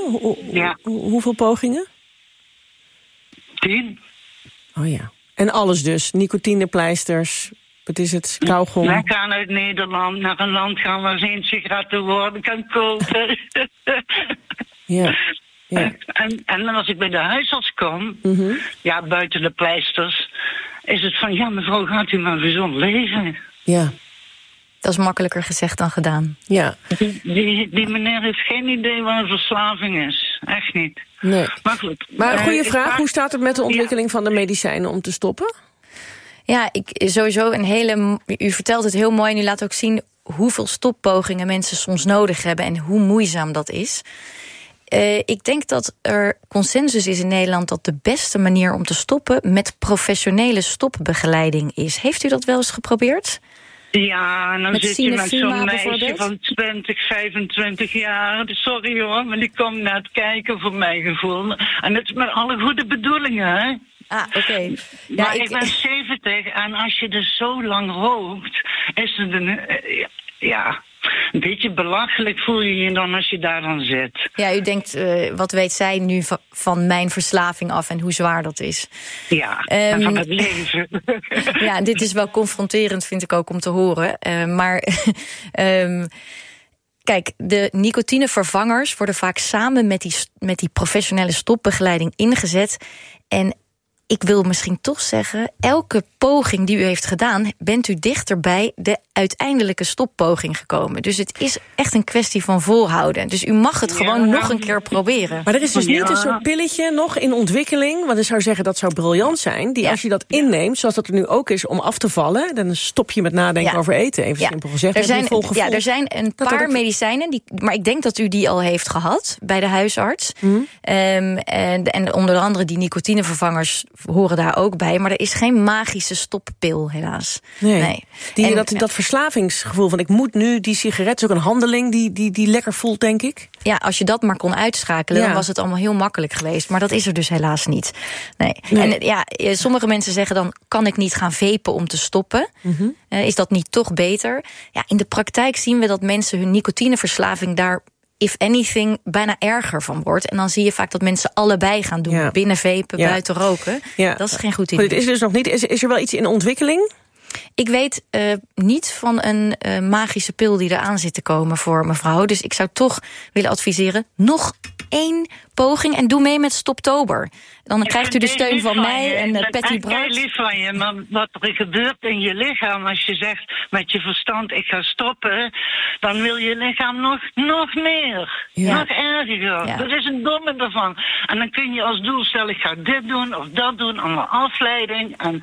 Hoeveel pogingen? 10. Oh ja. En alles dus? Nicotinepleisters, wat is het? Kauwgom? Wij gaan uit Nederland naar een land gaan waar geen sigaretten worden kan kopen. Ja. En als ik bij de huisarts kom, buiten de pleisters, is het van, ja mevrouw, gaat u maar gezond leven. Ja. Dat is makkelijker gezegd dan gedaan. Ja. Die meneer heeft geen idee wat een verslaving is. Echt niet. Nee. Maar goed. Maar een goede vraag, hoe staat het met de ontwikkeling van de medicijnen om te stoppen? Ja, sowieso u vertelt het heel mooi en u laat ook zien hoeveel stoppogingen mensen soms nodig hebben en hoe moeizaam dat is. Ik denk dat er consensus is in Nederland dat de beste manier om te stoppen met professionele stopbegeleiding is. Heeft u dat wel eens geprobeerd? Ja, en dan met zit je met zo'n meisje bijvoorbeeld? van 20, 25 jaar. Sorry hoor, maar die komt net kijken voor mijn gevoel. En het is met alle goede bedoelingen, hè? Ah, oké. Ja, maar ik ben 70 en als je dus zo lang rookt, is het een beetje belachelijk voel je je dan als je daar dan zit. Ja, u denkt, wat weet zij nu van mijn verslaving af en hoe zwaar dat is? Ja, en van het leven. Ja, dit is wel confronterend, vind ik ook, om te horen. Kijk, de nicotinevervangers worden vaak samen met die professionele stopbegeleiding ingezet. En ik wil misschien toch zeggen, elke poging die u heeft gedaan, bent u dichter bij de uiteindelijke stoppoging gekomen. Dus het is echt een kwestie van volhouden. Dus u mag het gewoon nog een keer proberen. Maar er is dus niet een soort pilletje nog in ontwikkeling, want ik zou zeggen dat zou briljant zijn, die als je dat inneemt, zoals dat er nu ook is om af te vallen, dan stop je met nadenken over eten, even simpel gezegd. Er zijn een paar medicijnen, maar ik denk dat u die al heeft gehad bij de huisarts. En onder andere die nicotinevervangers horen daar ook bij, maar er is geen magische stoppil, helaas. Nee. Dat verslavingsgevoel van ik moet nu die sigaret, is ook een handeling die lekker voelt, denk ik. Ja, als je dat maar kon uitschakelen, dan was het allemaal heel makkelijk geweest. Maar dat is er dus helaas niet. Nee. En sommige mensen zeggen dan, kan ik niet gaan vapen om te stoppen? Is dat niet toch beter? Ja, in de praktijk zien we dat mensen hun nicotineverslaving daar, if anything, bijna erger van wordt. En dan zie je vaak dat mensen allebei gaan doen. Ja. Binnen vapen, buiten roken. Ja. Dat is geen goed idee. Dit is dus nog niet. Is er wel iets in ontwikkeling? Ik weet niet van een magische pil die eraan zit te komen voor mevrouw. Dus ik zou toch willen adviseren, nog 1 poging en doe mee met Stoptober. Dan krijgt u de steun van mij en Patty Bart. Ik ben lief van je, maar wat er gebeurt in je lichaam als je zegt met je verstand, ik ga stoppen, dan wil je lichaam nog meer. Ja. Nog erger. Ja. Dat is een domme ervan. En dan kun je als doel stellen, ik ga dit doen of dat doen, allemaal afleiding en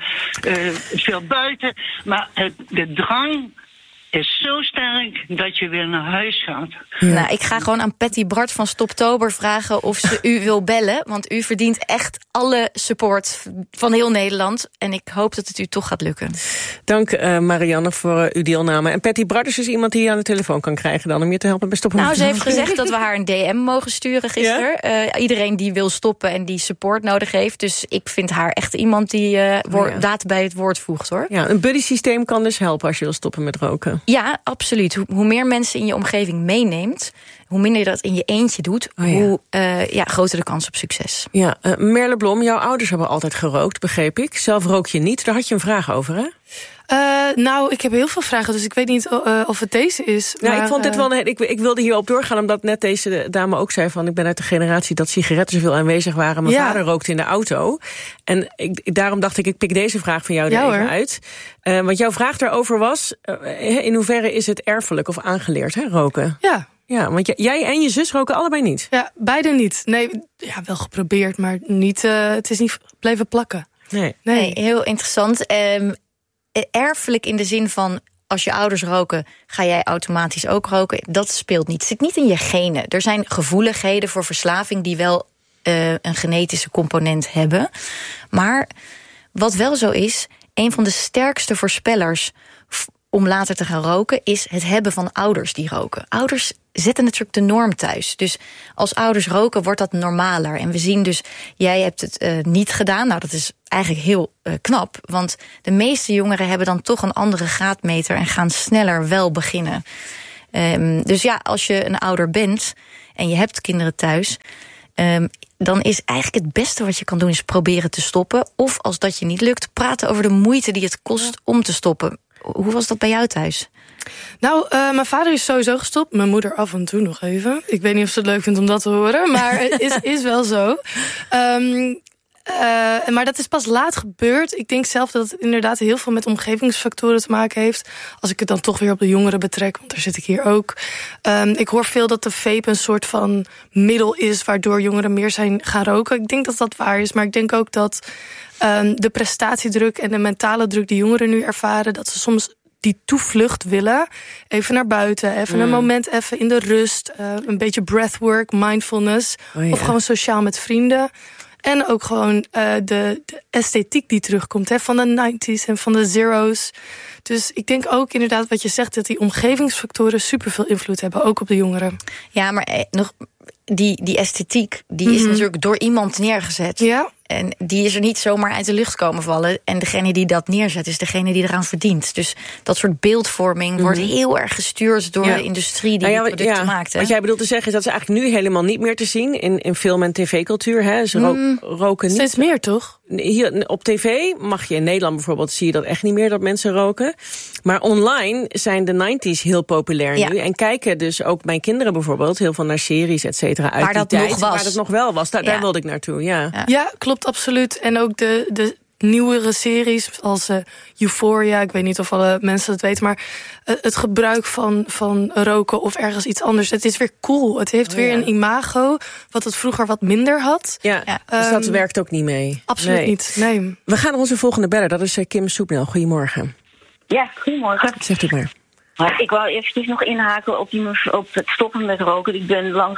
veel buiten. Maar de drang is zo sterk dat je weer naar huis gaat. Ja. Nou, ik ga gewoon aan Patty Bart van Stoptober vragen of ze u wil bellen. Want u verdient echt alle support van heel Nederland. En ik hoop dat het u toch gaat lukken. Dank Marianne voor uw deelname. En Patty Bart is dus iemand die je aan de telefoon kan krijgen dan om je te helpen bij stoppen. Nou, ze heeft gezegd dat we haar een DM mogen sturen gisteren. Ja? Iedereen die wil stoppen en die support nodig heeft. Dus ik vind haar echt iemand die daad bij het woord voegt, hoor. Ja, een buddy systeem kan dus helpen als je wil stoppen met roken. Ja, absoluut. Hoe meer mensen in je omgeving meeneemt, hoe minder je dat in je eentje doet, hoe groter de kans op succes. Ja, Merle Blom, jouw ouders hebben altijd gerookt, begreep ik. Zelf rook je niet. Daar had je een vraag over, hè? Nou, ik heb heel veel vragen, dus ik weet niet of het deze is. Maar, ik vond dit wel ik wilde hierop doorgaan, omdat net deze dame ook zei van, ik ben uit de generatie dat sigaretten zoveel aanwezig waren. Mijn vader rookte in de auto. En daarom dacht ik pik deze vraag van jou er even uit. Want jouw vraag daarover was, in hoeverre is het erfelijk of aangeleerd, hè, roken? Ja, want jij en je zus roken allebei niet? Ja, beide niet. Nee, wel geprobeerd, maar niet, het is niet blijven plakken. Nee, heel interessant. Erfelijk in de zin van, als je ouders roken, ga jij automatisch ook roken. Dat speelt niet. Het zit niet in je genen. Er zijn gevoeligheden voor verslaving die wel een genetische component hebben. Maar wat wel zo is, een van de sterkste voorspellers om later te gaan roken is het hebben van ouders die roken. Ouders zetten natuurlijk de norm thuis. Dus als ouders roken, wordt dat normaler. En we zien dus, jij hebt het niet gedaan. Nou, dat is eigenlijk heel knap. Want de meeste jongeren hebben dan toch een andere graadmeter en gaan sneller wel beginnen. Dus ja, als je een ouder bent en je hebt kinderen thuis, dan is eigenlijk het beste wat je kan doen is proberen te stoppen. Of als dat je niet lukt, praten over de moeite die het kost om te stoppen. Hoe was dat bij jou thuis? Nou, mijn vader is sowieso gestopt. Mijn moeder af en toe nog even. Ik weet niet of ze het leuk vindt om dat te horen, maar het is wel zo. Maar dat is pas laat gebeurd. Ik denk zelf dat het inderdaad heel veel met omgevingsfactoren te maken heeft. Als ik het dan toch weer op de jongeren betrek, want daar zit ik hier ook. Ik hoor veel dat de vape een soort van middel is waardoor jongeren meer zijn gaan roken. Ik denk dat dat waar is, maar ik denk ook dat de prestatiedruk en de mentale druk die jongeren nu ervaren, dat ze soms die toevlucht willen. Even naar buiten, even een moment even in de rust. Een beetje breathwork, mindfulness. Of gewoon sociaal met vrienden. En ook gewoon de esthetiek die terugkomt, van de 90s en van de zero's. Dus ik denk ook inderdaad wat je zegt, dat die omgevingsfactoren superveel invloed hebben, ook op de jongeren. Ja, maar nog die esthetiek, die is natuurlijk door iemand neergezet. Ja. En die is er niet zomaar uit de lucht komen vallen. En degene die dat neerzet is degene die eraan verdient. Dus dat soort beeldvorming wordt heel erg gestuurd door de industrie die die producten maakt. Hè? Wat jij bedoelt te zeggen is dat ze eigenlijk nu helemaal niet meer te zien in film- en tv-cultuur. Hè? Ze roken niet. Steeds meer, toch? Hier op tv mag je in Nederland bijvoorbeeld, zie je dat echt niet meer, dat mensen roken. Maar online zijn de 90s heel populair nu. En kijken dus ook mijn kinderen bijvoorbeeld heel veel naar series, et cetera, uit die tijd. Waar dat nog wel was. Daar wilde ik naartoe, Ja, klopt, absoluut. En ook de nieuwere series als Euphoria, ik weet niet of alle mensen dat weten, maar het gebruik van roken of ergens iets anders, het is weer cool. Het heeft weer een imago, wat het vroeger wat minder had. Dus dat werkt ook niet mee. Absoluut niet, nee. We gaan naar onze volgende beller, dat is Kim Soepnel. Goedemorgen. Ja, goedemorgen. Zegt u maar. Maar ik wou eventjes nog inhaken op het stoppen met roken. Ik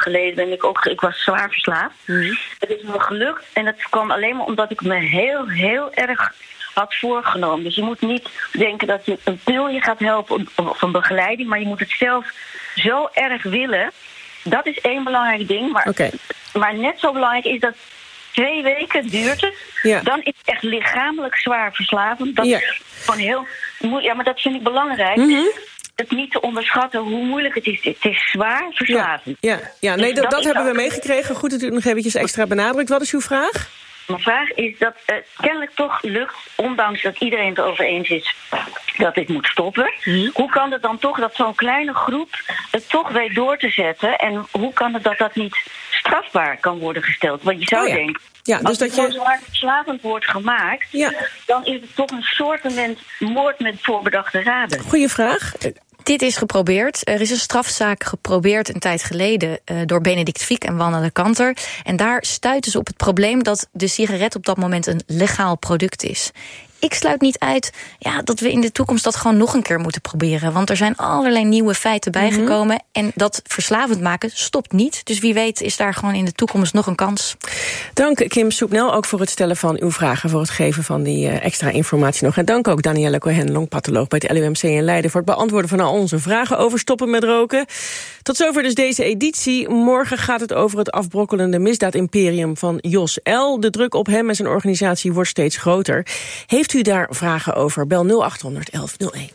was zwaar verslaafd. Het is me gelukt en dat kwam alleen maar omdat ik me heel, heel erg had voorgenomen. Dus je moet niet denken dat je een pil je gaat helpen of een begeleiding, maar je moet het zelf zo erg willen. Dat is één belangrijk ding. Maar net zo belangrijk is dat 2 weken duurt het. Ja. Dan is het echt lichamelijk zwaar verslavend. Dat is gewoon heel moeilijk. Ja, maar dat vind ik belangrijk. Het niet te onderschatten hoe moeilijk het is. Het is zwaar verslavend. Nee, dus dat hebben we meegekregen. Goed dat u het nog eventjes extra benadrukt. Wat is uw vraag? Mijn vraag is dat het kennelijk toch lukt, ondanks dat iedereen het over eens is dat dit moet stoppen. Hoe kan het dan toch dat zo'n kleine groep het toch weet door te zetten? En hoe kan het dat niet strafbaar kan worden gesteld? Want je zou denken, dus als dat het zo hard verslavend wordt gemaakt, dan is het toch een soortement moord met voorbedachte raden. Goeie vraag. Dit is geprobeerd. Er is een strafzaak geprobeerd een tijd geleden door Benedict Fiek en Wanne de Kanter. En daar stuiten ze op het probleem dat de sigaret op dat moment een legaal product is. Ik sluit niet uit dat we in de toekomst dat gewoon nog een keer moeten proberen. Want er zijn allerlei nieuwe feiten bijgekomen. En dat verslavend maken stopt niet. Dus wie weet is daar gewoon in de toekomst nog een kans. Dank Kim Soepnel ook voor het stellen van uw vragen, voor het geven van die extra informatie nog. En dank ook Danielle Cohen, longpatholoog bij het LUMC in Leiden, voor het beantwoorden van al onze vragen over stoppen met roken. Tot zover dus deze editie. Morgen gaat het over het afbrokkelende misdaadimperium van Jos L. De druk op hem en zijn organisatie wordt steeds groter. Heeft u daar vragen over? Bel 0800 1101.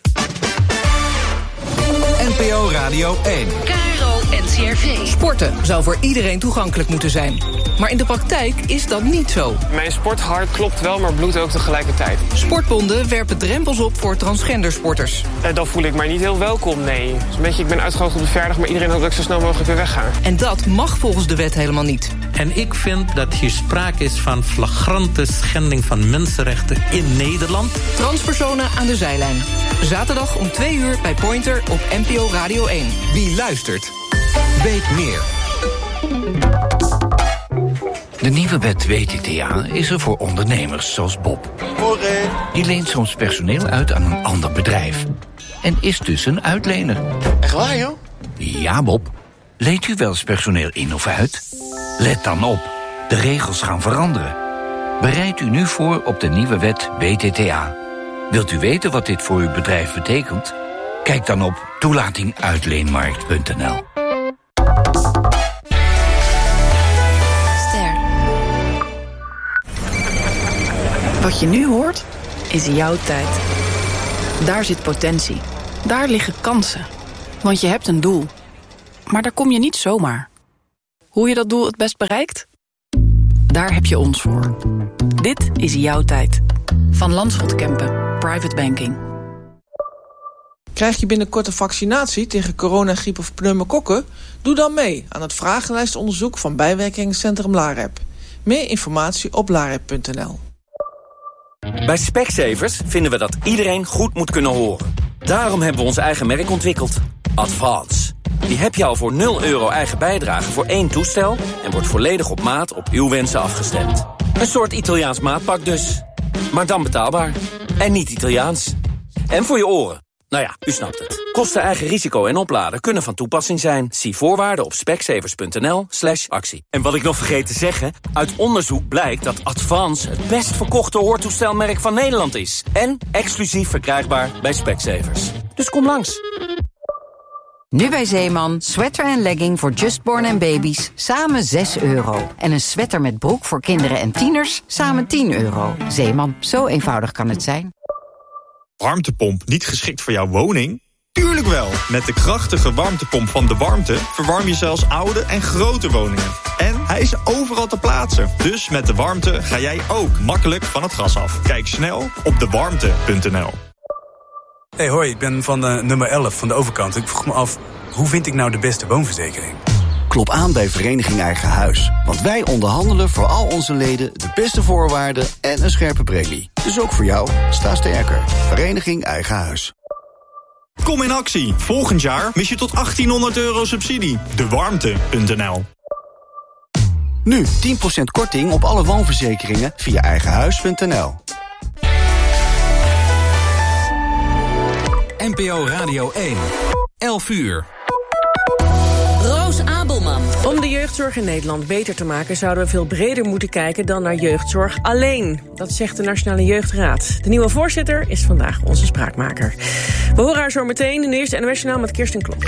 NPO Radio 1. KRO NCRV. Sporten zou voor iedereen toegankelijk moeten zijn. Maar in de praktijk is dat niet zo. Mijn sporthart klopt wel, maar bloedt ook tegelijkertijd. Sportbonden werpen drempels op voor transgendersporters. Dan voel ik mij niet heel welkom, nee. Dus een beetje, ik ben uitgenodigd op de verjaardag, maar iedereen hoopt dat ik zo snel mogelijk weer wegga. En dat mag volgens de wet helemaal niet. En ik vind dat hier sprake is van flagrante schending van mensenrechten in Nederland. Transpersonen aan de zijlijn. Zaterdag om 2 uur bij Pointer op NPO Radio 1. Wie luistert, weet meer. De nieuwe wet WTTA is er voor ondernemers zoals Bob. Die leent soms personeel uit aan een ander bedrijf. En is dus een uitlener. Echt waar, joh? Ja, Bob. Leent u wel eens personeel in of uit? Let dan op. De regels gaan veranderen. Bereid u nu voor op de nieuwe wet WTTA. Wilt u weten wat dit voor uw bedrijf betekent? Kijk dan op toelatinguitleenmarkt.nl. Wat je nu hoort, is jouw tijd. Daar zit potentie. Daar liggen kansen. Want je hebt een doel. Maar daar kom je niet zomaar. Hoe je dat doel het best bereikt? Daar heb je ons voor. Dit is jouw tijd. Van Landschot Kempen, Private Banking. Krijg je binnenkort een vaccinatie tegen corona, griep of pneumokokken? Doe dan mee aan het vragenlijstonderzoek van bijwerkingencentrum LAREP. Meer informatie op larep.nl. Bij Specsavers vinden we dat iedereen goed moet kunnen horen. Daarom hebben we ons eigen merk ontwikkeld. Advance. Die heb je al voor €0 eigen bijdrage voor 1 toestel... en wordt volledig op maat op uw wensen afgestemd. Een soort Italiaans maatpak dus. Maar dan betaalbaar. En niet Italiaans. En voor je oren. Nou ja, u snapt het. Kosten, eigen risico en opladen kunnen van toepassing zijn. Zie voorwaarden op specsavers.nl/actie. En wat ik nog vergeet te zeggen... uit onderzoek blijkt dat Advance het best verkochte hoortoestelmerk van Nederland is. En exclusief verkrijgbaar bij Specsavers. Dus kom langs. Nu bij Zeeman, sweater en legging voor justborn en baby's, samen €6. En een sweater met broek voor kinderen en tieners, samen €10. Zeeman, zo eenvoudig kan het zijn. Warmtepomp niet geschikt voor jouw woning? Tuurlijk wel! Met de krachtige warmtepomp van De Warmte verwarm je zelfs oude en grote woningen. En hij is overal te plaatsen. Dus met De Warmte ga jij ook makkelijk van het gas af. Kijk snel op dewarmte.nl. Hey, hoi, ik ben van nummer 11 van de overkant. Ik vroeg me af, hoe vind ik nou de beste woonverzekering? Klop aan bij Vereniging Eigen Huis. Want wij onderhandelen voor al onze leden de beste voorwaarden en een scherpe premie. Dus ook voor jou, sta sterker. Vereniging Eigen Huis. Kom in actie. Volgend jaar mis je tot €1800 subsidie. Dewarmte.nl. Nu 10% korting op alle woonverzekeringen via eigenhuis.nl. NPO Radio 1. 11 uur. Roos Abelman. Om de jeugdzorg in Nederland beter te maken... zouden we veel breder moeten kijken dan naar jeugdzorg alleen. Dat zegt de Nationale Jeugdraad. De nieuwe voorzitter is vandaag onze spraakmaker. We horen haar zo meteen in de eerste NOS Journaal met Kirsten Klok.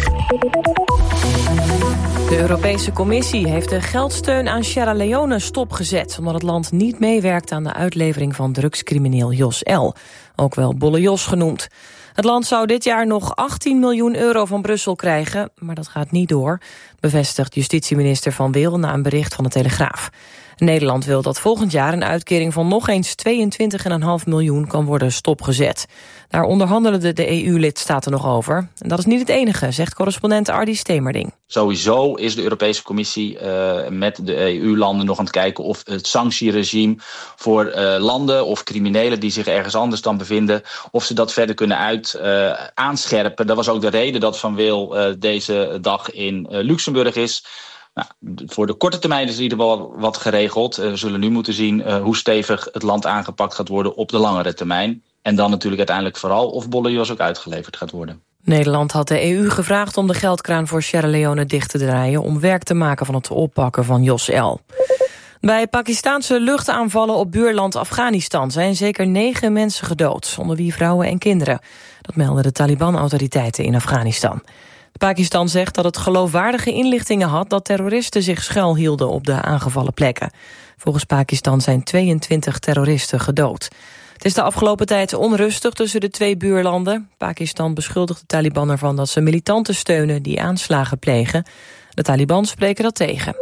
De Europese Commissie heeft de geldsteun aan Sierra Leone stopgezet... omdat het land niet meewerkt aan de uitlevering van drugscrimineel Jos L., ook wel Bolle Jos genoemd. Het land zou dit jaar nog €18 miljoen van Brussel krijgen, maar dat gaat niet door, bevestigt justitieminister Van Wil na een bericht van de Telegraaf. Nederland wil dat volgend jaar een uitkering van nog eens 22,5 miljoen kan worden stopgezet. Daar onderhandelen de EU-lidstaten nog over. En dat is niet het enige, zegt correspondent Ardy Stemerding. Sowieso is de Europese Commissie met de EU-landen nog aan het kijken of het sanctieregime voor landen of criminelen die zich ergens anders dan bevinden, of ze dat verder kunnen aanscherpen. Dat was ook de reden dat Van Wil deze dag in Luxemburg is. Nou, voor de korte termijn is in ieder geval wat geregeld. We zullen nu moeten zien hoe stevig het land aangepakt gaat worden op de langere termijn. En dan natuurlijk uiteindelijk vooral of Bolle Jos ook uitgeleverd gaat worden. Nederland had de EU gevraagd om de geldkraan voor Sierra Leone dicht te draaien om werk te maken van het oppakken van Jos L. Bij Pakistaanse luchtaanvallen op buurland Afghanistan zijn zeker 9 mensen gedood, onder wie vrouwen en kinderen. Dat melden de Taliban-autoriteiten in Afghanistan. Pakistan zegt dat het geloofwaardige inlichtingen had dat terroristen zich schuilhielden op de aangevallen plekken. Volgens Pakistan zijn 22 terroristen gedood. Het is de afgelopen tijd onrustig tussen de twee buurlanden. Pakistan beschuldigt de Taliban ervan dat ze militanten steunen die aanslagen plegen. De Taliban spreken dat tegen.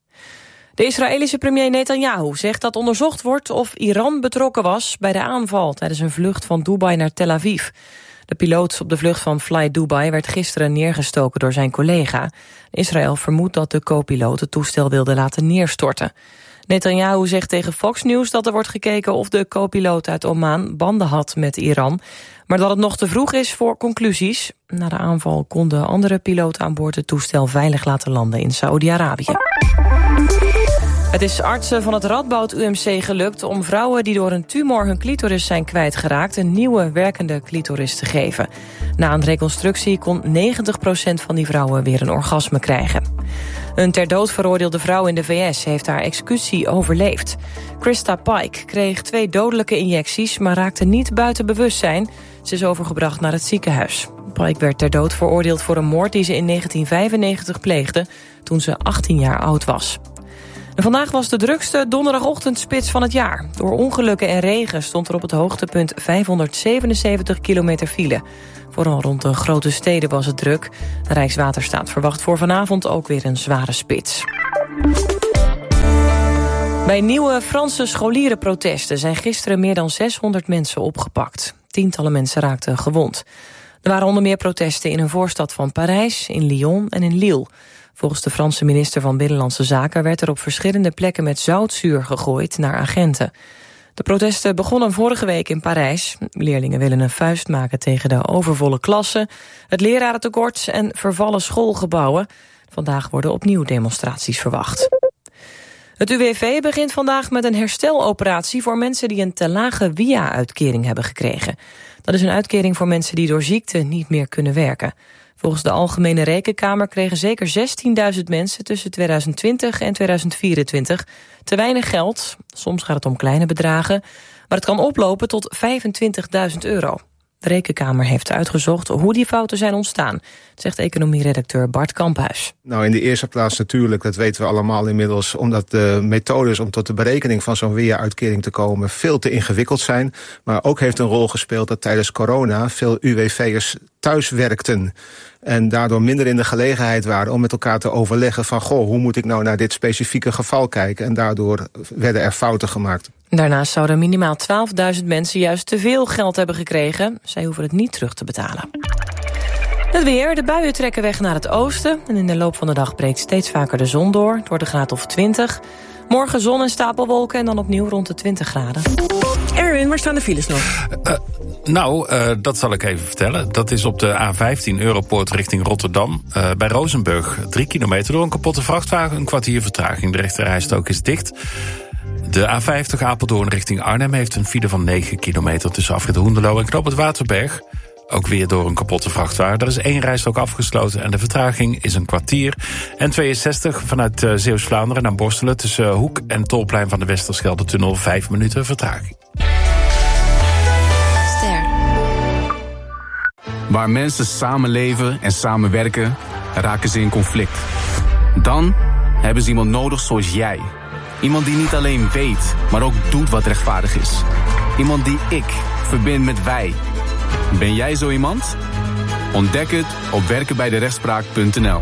De Israëlische premier Netanyahu zegt dat onderzocht wordt of Iran betrokken was bij de aanval tijdens een vlucht van Dubai naar Tel Aviv. De piloot op de vlucht van Fly Dubai werd gisteren neergestoken door zijn collega. Israël vermoedt dat de co-piloot het toestel wilde laten neerstorten. Netanyahu zegt tegen Fox News dat er wordt gekeken of de co-piloot uit Oman banden had met Iran, maar dat het nog te vroeg is voor conclusies. Na de aanval konden andere piloten aan boord het toestel veilig laten landen in Saoedi-Arabië. Het is artsen van het Radboud UMC gelukt om vrouwen die door een tumor hun clitoris zijn kwijtgeraakt een nieuwe werkende clitoris te geven. Na een reconstructie kon 90% van die vrouwen weer een orgasme krijgen. Een ter dood veroordeelde vrouw in de VS heeft haar executie overleefd. Krista Pike kreeg 2 dodelijke injecties, maar raakte niet buiten bewustzijn. Ze is overgebracht naar het ziekenhuis. Pike werd ter dood veroordeeld voor een moord die ze in 1995 pleegde, toen ze 18 jaar oud was. En vandaag was de drukste donderdagochtendspits van het jaar. Door ongelukken en regen stond er op het hoogtepunt 577 kilometer file. Vooral rond de grote steden was het druk. De Rijkswaterstaat verwacht voor vanavond ook weer een zware spits. Bij nieuwe Franse scholierenprotesten zijn gisteren meer dan 600 mensen opgepakt. Tientallen mensen raakten gewond. Er waren onder meer protesten in een voorstad van Parijs, in Lyon en in Lille. Volgens de Franse minister van Binnenlandse Zaken werd er op verschillende plekken met zoutzuur gegooid naar agenten. De protesten begonnen vorige week in Parijs. Leerlingen willen een vuist maken tegen de overvolle klassen, het lerarentekort en vervallen schoolgebouwen. Vandaag worden opnieuw demonstraties verwacht. Het UWV begint vandaag met een hersteloperatie voor mensen die een te lage WIA-uitkering hebben gekregen. Dat is een uitkering voor mensen die door ziekte niet meer kunnen werken. Volgens de Algemene Rekenkamer kregen zeker 16.000 mensen tussen 2020 en 2024 te weinig geld. Soms gaat het om kleine bedragen, maar het kan oplopen tot €25.000. De Rekenkamer heeft uitgezocht hoe die fouten zijn ontstaan, zegt economieredacteur Bart Kamphuis. Nou, in de eerste plaats natuurlijk, dat weten we allemaal inmiddels, omdat de methodes om tot de berekening van zo'n WIA-uitkering te komen veel te ingewikkeld zijn. Maar ook heeft een rol gespeeld dat tijdens corona veel UWV'ers thuis werkten en daardoor minder in de gelegenheid waren om met elkaar te overleggen van hoe moet ik nou naar dit specifieke geval kijken, en daardoor werden er fouten gemaakt. Daarnaast zouden minimaal 12.000 mensen juist te veel geld hebben gekregen. Zij hoeven het niet terug te betalen. Het weer, de buien trekken weg naar het oosten en in de loop van de dag breekt steeds vaker de zon door. Het wordt een graad of 20. Morgen zon en stapelwolken en dan opnieuw rond de 20 graden. Erwin, waar staan de files nog? Dat zal ik even vertellen. Dat is op de A15 Europoort richting Rotterdam. Bij Rozenburg 3 kilometer door een kapotte vrachtwagen. Een kwartier vertraging. De rechterrijstrook is dicht. De A50 Apeldoorn richting Arnhem heeft een file van 9 kilometer tussen afrit Hoenderloo en Knoop het Waterberg. Ook weer door een kapotte vrachtwagen. Er is 1 rijstrook afgesloten en de vertraging is een kwartier. En 62 vanuit Zeeuws-Vlaanderen naar Borstelen tussen Hoek en Tolplein van de Westerschelde-tunnel 5 minuten vertraging. Waar mensen samenleven en samenwerken, raken ze in conflict. Dan hebben ze iemand nodig zoals jij. Iemand die niet alleen weet, maar ook doet wat rechtvaardig is. Iemand die ik verbind met wij. Ben jij zo iemand? Ontdek het op werkenbijderechtspraak.nl.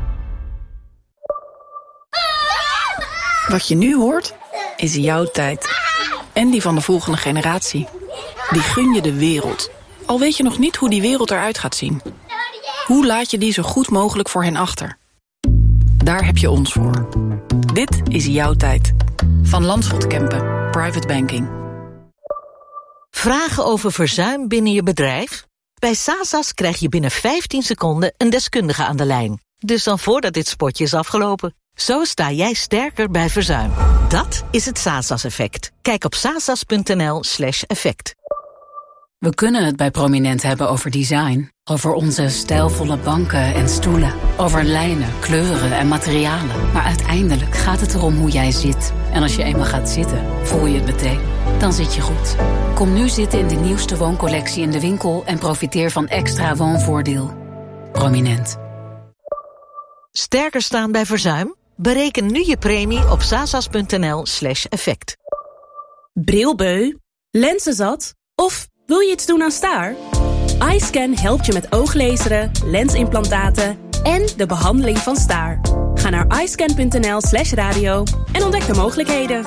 Wat je nu hoort, is jouw tijd. En die van de volgende generatie. Die gun je de wereld. Al weet je nog niet hoe die wereld eruit gaat zien. Hoe laat je die zo goed mogelijk voor hen achter? Daar heb je ons voor. Dit is jouw tijd. Van Landschot Kempen, Private Banking. Vragen over verzuim binnen je bedrijf? Bij Sasas krijg je binnen 15 seconden een deskundige aan de lijn. Dus dan voordat dit spotje is afgelopen. Zo sta jij sterker bij verzuim. Dat is het Sasas-effect. Kijk op sasas.nl/effect. We kunnen het bij Prominent hebben over design. Over onze stijlvolle banken en stoelen. Over lijnen, kleuren en materialen. Maar uiteindelijk gaat het erom hoe jij zit. En als je eenmaal gaat zitten, voel je het meteen. Dan zit je goed. Kom nu zitten in de nieuwste wooncollectie in de winkel en profiteer van extra woonvoordeel. Prominent. Sterker staan bij verzuim? Bereken nu je premie op sasas.nl/effect. Brilbeu? Lensenzat? Of wil je iets doen aan staar? iScan helpt je met ooglezeren, lensimplantaten en de behandeling van staar. Ga naar iscan.nl/radio en ontdek de mogelijkheden.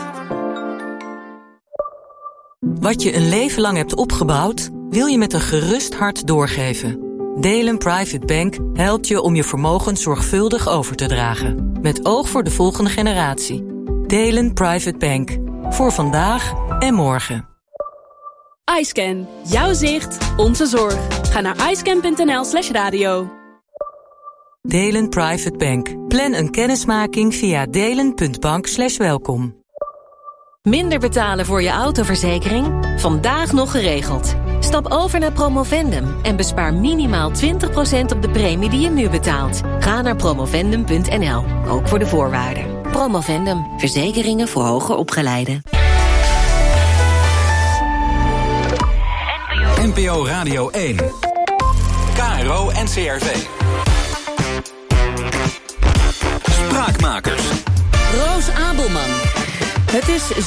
Wat je een leven lang hebt opgebouwd, wil je met een gerust hart doorgeven. Delen Private Bank helpt je om je vermogen zorgvuldig over te dragen. Met oog voor de volgende generatie. Delen Private Bank. Voor vandaag en morgen. iScan. Jouw zicht, onze zorg. Ga naar iscan.nl/radio. Delen Private Bank. Plan een kennismaking via delen.bank/welkom. Minder betalen voor je autoverzekering? Vandaag nog geregeld. Stap over naar Promovendum en bespaar minimaal 20% op de premie die je nu betaalt. Ga naar promovendum.nl, ook voor de voorwaarden. Promovendum, verzekeringen voor hoger opgeleiden. NPO Radio 1. KRO NCRV. Spraakmakers. Roos Abelman. Het is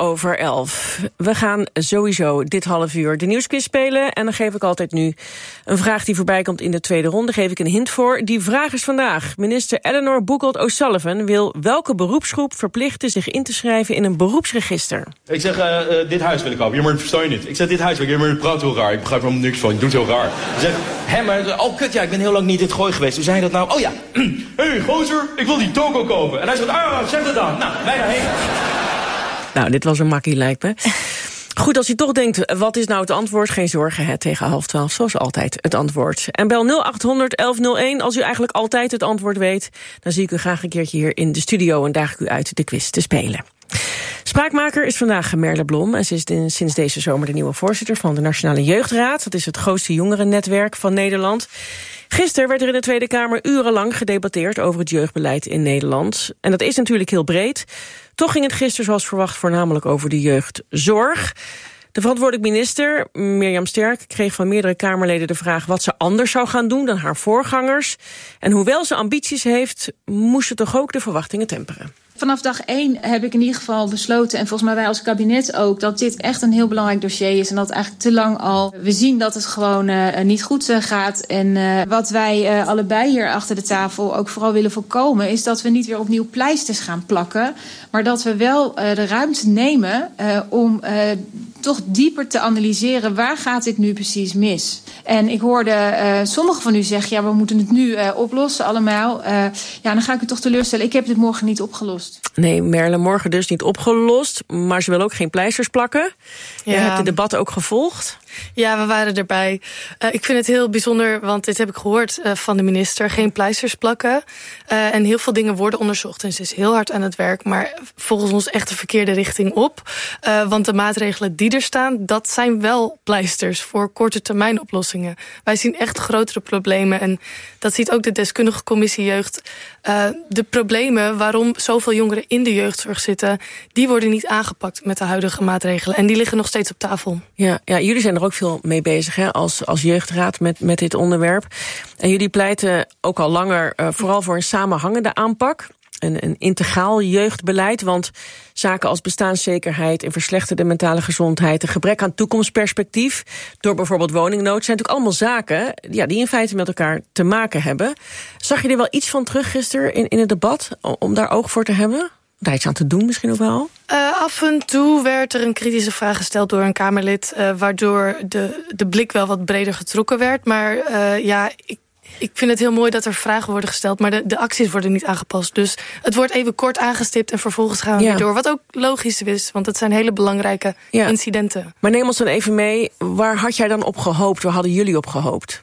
7:11. We gaan sowieso dit half uur de nieuwsquiz spelen. En dan geef ik altijd nu een vraag die voorbij komt in de tweede ronde. Geef ik een hint voor. Die vraag is vandaag. Minister Eleanor Boekold O'Sullivan wil welke beroepsgroep verplichten zich in te schrijven in een beroepsregister? Ik zeg, dit huis wil ik kopen. Ja, maar dat versta je niet. Ik zeg, dit huis wil ik. Ja, maar het praat heel raar. Ik begrijp er helemaal niks van. Je doet heel raar. Ik zeg, hé, maar, oh kut, ja, ik ben heel lang niet in het Gooi geweest. Hoe zei je dat nou? Oh ja. Hé, gozer, ik wil die toko kopen. En hij zegt, zeg dat dan. Nou, wij daarheen. Nou, dit was een makkie, lijkt me. Goed, als u toch denkt, wat is nou het antwoord? Geen zorgen, tegen 11:30, zoals altijd, het antwoord. En bel 0800-1101 als u eigenlijk altijd het antwoord weet. Dan zie ik u graag een keertje hier in de studio en daag ik u uit de quiz te spelen. Spraakmaker is vandaag Merle Blom. En ze is sinds deze zomer de nieuwe voorzitter van de Nationale Jeugdraad. Dat is het grootste jongerennetwerk van Nederland. Gisteren werd er in de Tweede Kamer urenlang gedebatteerd over het jeugdbeleid in Nederland. En dat is natuurlijk heel breed. Toch ging het gisteren zoals verwacht voornamelijk over de jeugdzorg. De verantwoordelijk minister, Mirjam Sterk, kreeg van meerdere Kamerleden de vraag wat ze anders zou gaan doen dan haar voorgangers. En hoewel ze ambities heeft, moest ze toch ook de verwachtingen temperen. Vanaf dag 1 heb ik in ieder geval besloten, en volgens mij wij als kabinet ook, dat dit echt een heel belangrijk dossier is. En dat eigenlijk te lang al. We zien dat het gewoon niet goed gaat. En wat wij allebei hier achter de tafel ook vooral willen voorkomen, is dat we niet weer opnieuw pleisters gaan plakken. Maar dat we wel de ruimte nemen om toch dieper te analyseren, waar gaat dit nu precies mis? En ik hoorde sommigen van u zeggen, ja, we moeten het nu oplossen allemaal. Ja, dan ga ik u toch teleurstellen. Ik heb dit morgen niet opgelost. Nee, Merle, morgen dus niet opgelost. Maar ze wil ook geen pleisters plakken. Ja. Je hebt het debat ook gevolgd. Ja, we waren erbij. Ik vind het heel bijzonder, want dit heb ik gehoord van de minister. Geen pleisters plakken. En heel veel dingen worden onderzocht. En ze is heel hard aan het werk, maar volgens ons echt de verkeerde richting op. Want de maatregelen die er staan, dat zijn wel pleisters voor korte termijn oplossingen. Wij zien echt grotere problemen. En dat ziet ook de deskundige commissie jeugd. De problemen waarom zoveel jongeren in de jeugdzorg zitten, die worden niet aangepakt met de huidige maatregelen. En die liggen nog steeds op tafel. Ja, jullie zijn er ook veel mee bezig, hè, als jeugdraad met dit onderwerp. En jullie pleiten ook al langer vooral voor een samenhangende aanpak. Een integraal jeugdbeleid, want zaken als bestaanszekerheid en verslechterde mentale gezondheid, een gebrek aan toekomstperspectief door bijvoorbeeld woningnood, zijn natuurlijk allemaal zaken die in feite met elkaar te maken hebben. Zag je er wel iets van terug gisteren in het debat, om daar oog voor te hebben? Daar iets aan te doen misschien ook wel? Af en toe werd er een kritische vraag gesteld door een Kamerlid, waardoor de blik wel wat breder getrokken werd. Maar ik vind het heel mooi dat er vragen worden gesteld, maar de acties worden niet aangepast. Dus het wordt even kort aangestipt en vervolgens gaan we weer door. Wat ook logisch is, want het zijn hele belangrijke incidenten. Maar neem ons dan even mee, waar had jij dan op gehoopt? Waar hadden jullie op gehoopt?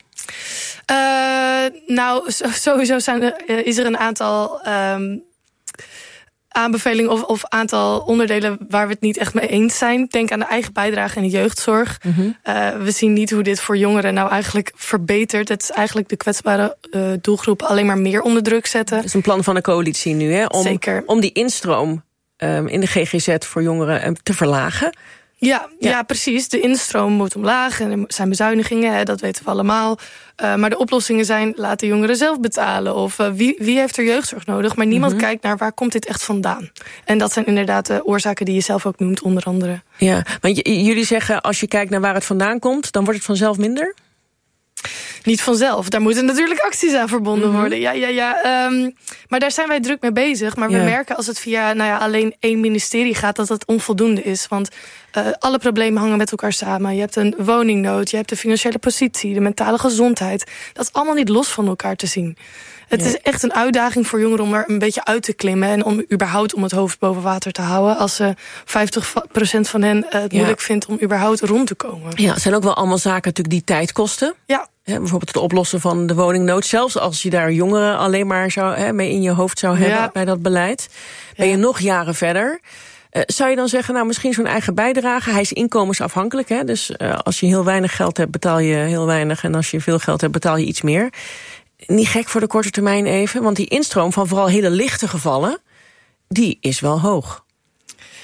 Sowieso is er een aantal aanbevelingen of aantal onderdelen waar we het niet echt mee eens zijn. Denk aan de eigen bijdrage in de jeugdzorg. Mm-hmm. We zien niet hoe dit voor jongeren nou eigenlijk verbetert. Het is eigenlijk de kwetsbare doelgroep alleen maar meer onder druk zetten. Dat is een plan van de coalitie nu, hè? Zeker. Om die instroom in de GGZ voor jongeren te verlagen. Ja, precies. De instroom moet omlaag en er zijn bezuinigingen, dat weten we allemaal. Maar de oplossingen zijn, laat de jongeren zelf betalen. Of wie heeft er jeugdzorg nodig? Maar niemand kijkt naar waar komt dit echt vandaan. En dat zijn inderdaad de oorzaken die je zelf ook noemt, onder andere. Ja, want jullie zeggen, als je kijkt naar waar het vandaan komt, dan wordt het vanzelf minder? Niet vanzelf. Daar moeten natuurlijk acties aan verbonden worden. Ja. Maar daar zijn wij druk mee bezig. Maar we merken als het via alleen één ministerie gaat, dat het onvoldoende is. Want alle problemen hangen met elkaar samen. Je hebt een woningnood, je hebt de financiële positie, de mentale gezondheid. Dat is allemaal niet los van elkaar te zien. Het is echt een uitdaging voor jongeren om er een beetje uit te klimmen. En om überhaupt om het hoofd boven water te houden. Als 50% van hen het moeilijk vindt om überhaupt rond te komen. Ja, het zijn ook wel allemaal zaken natuurlijk die tijd kosten. Ja. Bijvoorbeeld het oplossen van de woningnood. Zelfs als je daar jongeren alleen maar mee in je hoofd zou hebben bij dat beleid. Ben je nog jaren verder. Zou je dan zeggen, misschien zo'n eigen bijdrage. Hij is inkomensafhankelijk. Hè? Dus als je heel weinig geld hebt, betaal je heel weinig. En als je veel geld hebt, betaal je iets meer. Niet gek voor de korte termijn even. Want die instroom van vooral hele lichte gevallen, die is wel hoog.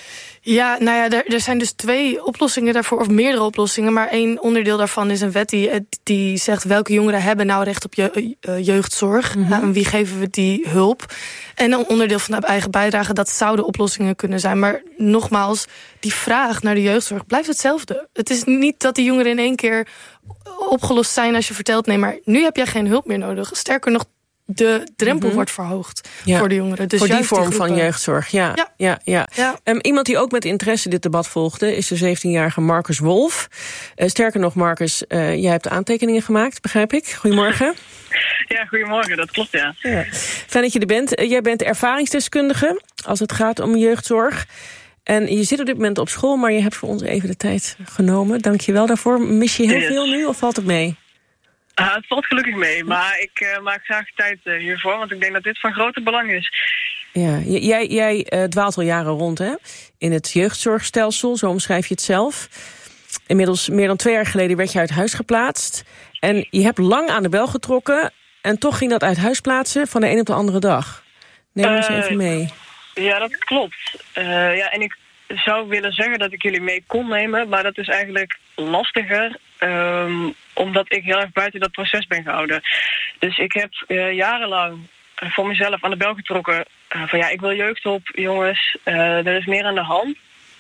Ja, nou ja, er zijn dus 2 oplossingen daarvoor, of meerdere oplossingen. Maar 1 onderdeel daarvan is een wet die zegt welke jongeren hebben nou recht op jeugdzorg. En wie geven we die hulp? En een onderdeel van de eigen bijdrage, dat zouden oplossingen kunnen zijn. Maar nogmaals, die vraag naar de jeugdzorg blijft hetzelfde. Het is niet dat die jongeren in één keer opgelost zijn als je vertelt, nee, maar nu heb jij geen hulp meer nodig. Sterker nog, de drempel wordt verhoogd voor de jongeren. Dus voor die vorm van jeugdzorg, ja. Iemand die ook met interesse dit debat volgde is de 17-jarige Marcus Wolf. Sterker nog, Marcus, jij hebt aantekeningen gemaakt, begrijp ik. Goedemorgen. Ja, goedemorgen, dat klopt, ja. Fijn dat je er bent. Jij bent ervaringsdeskundige als het gaat om jeugdzorg. En je zit op dit moment op school, maar je hebt voor ons even de tijd genomen. Dank je wel daarvoor. Mis je heel veel nu of valt het mee? Het valt gelukkig mee, maar ik maak graag tijd hiervoor, want ik denk dat dit van grote belang is. Ja, jij dwaalt al jaren rond, hè? In het jeugdzorgstelsel, zo omschrijf je het zelf. Inmiddels meer dan 2 jaar geleden werd je uit huis geplaatst. En je hebt lang aan de bel getrokken en toch ging dat uit huis plaatsen van de een op de andere dag. Neem ons even mee. Ja, dat klopt. En ik zou willen zeggen dat ik jullie mee kon nemen, maar dat is eigenlijk lastiger, omdat ik heel erg buiten dat proces ben gehouden. Dus ik heb jarenlang voor mezelf aan de bel getrokken van ik wil jeugdhulp, jongens, er is meer aan de hand.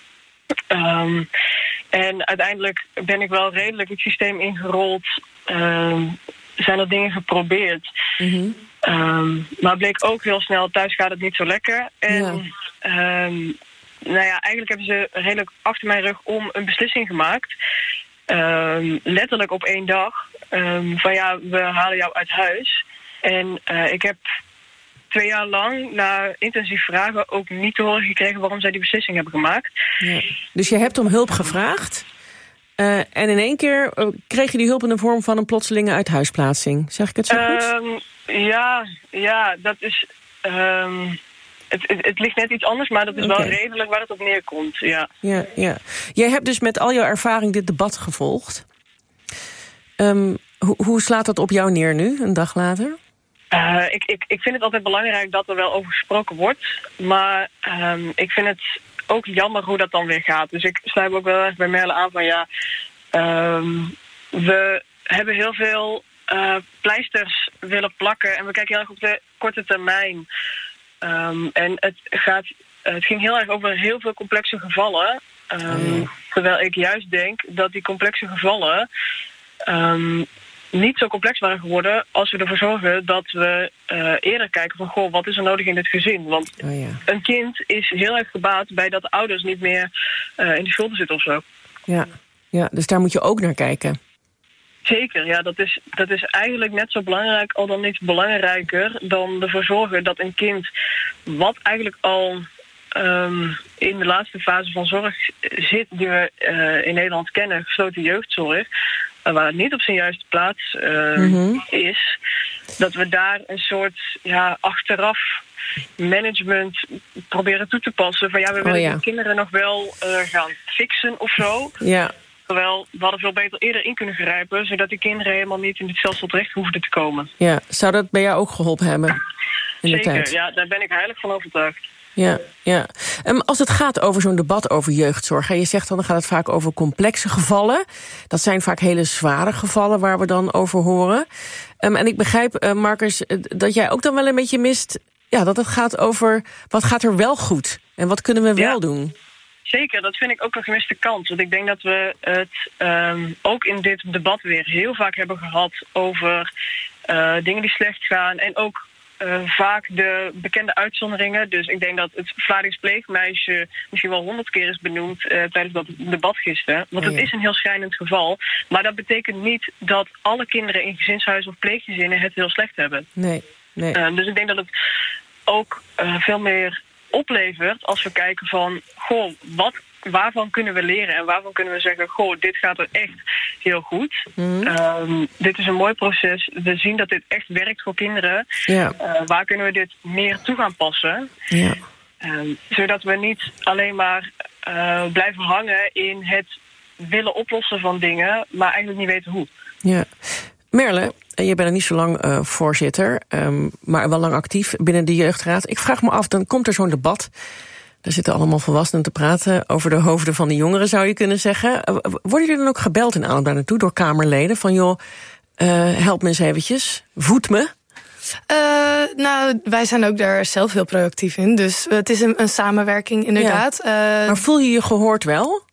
En uiteindelijk ben ik wel redelijk het systeem ingerold, zijn er dingen geprobeerd. Maar bleek ook heel snel, thuis gaat het niet zo lekker. En eigenlijk hebben ze redelijk achter mijn rug om een beslissing gemaakt. Letterlijk op 1 dag. We halen jou uit huis. En ik heb 2 jaar lang na intensief vragen ook niet te horen gekregen waarom zij die beslissing hebben gemaakt. Ja. Dus je hebt om hulp gevraagd. En in één keer kreeg je die hulp in de vorm van een plotselinge uithuisplaatsing. Zeg ik het zo goed? Ja, dat is... Het ligt net iets anders, maar dat is wel redelijk waar het op neerkomt. Ja. Jij hebt dus met al jouw ervaring dit debat gevolgd. Hoe slaat dat op jou neer nu, een dag later? Ik vind het altijd belangrijk dat er wel over gesproken wordt. Maar ik vind het ook jammer hoe dat dan weer gaat. Dus ik sluit ook wel erg bij Merle aan van we hebben heel veel pleisters willen plakken. En we kijken heel erg op de korte termijn. En het ging heel erg over heel veel complexe gevallen. Terwijl ik juist denk dat die complexe gevallen niet zo complex waren geworden als we ervoor zorgen dat we eerder kijken van wat is er nodig in dit gezin. Want een kind is heel erg gebaat bij dat de ouders niet meer in de schulden zitten of zo. Ja, dus daar moet je ook naar kijken. Zeker, ja, dat is eigenlijk net zo belangrijk, al dan niet belangrijker, dan ervoor zorgen dat een kind, wat eigenlijk al in de laatste fase van zorg zit, die we in Nederland kennen, gesloten jeugdzorg, waar het niet op zijn juiste plaats is, dat we daar een soort achteraf management proberen toe te passen. Van we willen die kinderen nog wel gaan fixen of zo. Ja. Terwijl we hadden veel beter eerder in kunnen grijpen, zodat die kinderen helemaal niet in dit stelsel terecht hoefden te komen. Ja, zou dat bij jou ook geholpen hebben? Zeker, ja, daar ben ik heilig van overtuigd. Ja. Als het gaat over zo'n debat over jeugdzorg, je zegt dan gaat het vaak over complexe gevallen. Dat zijn vaak hele zware gevallen waar we dan over horen. En ik begrijp, Marcus, dat jij ook dan wel een beetje mist, dat het gaat over wat gaat er wel goed en wat kunnen we wel doen. Zeker, dat vind ik ook een gemiste kans. Want ik denk dat we het ook in dit debat weer heel vaak hebben gehad over dingen die slecht gaan. En ook vaak de bekende uitzonderingen. Dus ik denk dat het Vlaardings pleegmeisje misschien wel 100 keer is benoemd tijdens dat debat gisteren. Want het is een heel schrijnend geval. Maar dat betekent niet dat alle kinderen in gezinshuizen of pleeggezinnen het heel slecht hebben. Nee. Dus ik denk dat het ook veel meer oplevert als we kijken van, waarvan kunnen we leren en waarvan kunnen we zeggen, dit gaat er echt heel goed. Dit is een mooi proces. We zien dat dit echt werkt voor kinderen. Ja. Waar kunnen we dit meer toe gaan passen? Ja. Zodat we niet alleen maar blijven hangen in het willen oplossen van dingen, maar eigenlijk niet weten hoe. Ja. Merle, je bent er niet zo lang voorzitter, maar wel lang actief binnen de Jeugdraad. Ik vraag me af, dan komt er zo'n debat. Daar zitten allemaal volwassenen te praten over de hoofden van de jongeren, zou je kunnen zeggen. Worden jullie dan ook gebeld in aanloop daar naartoe door Kamerleden? Van joh, help me eens eventjes, voed me. Nou, wij zijn ook daar zelf heel proactief in. Dus het is een samenwerking inderdaad. Ja. Maar voel je je gehoord wel?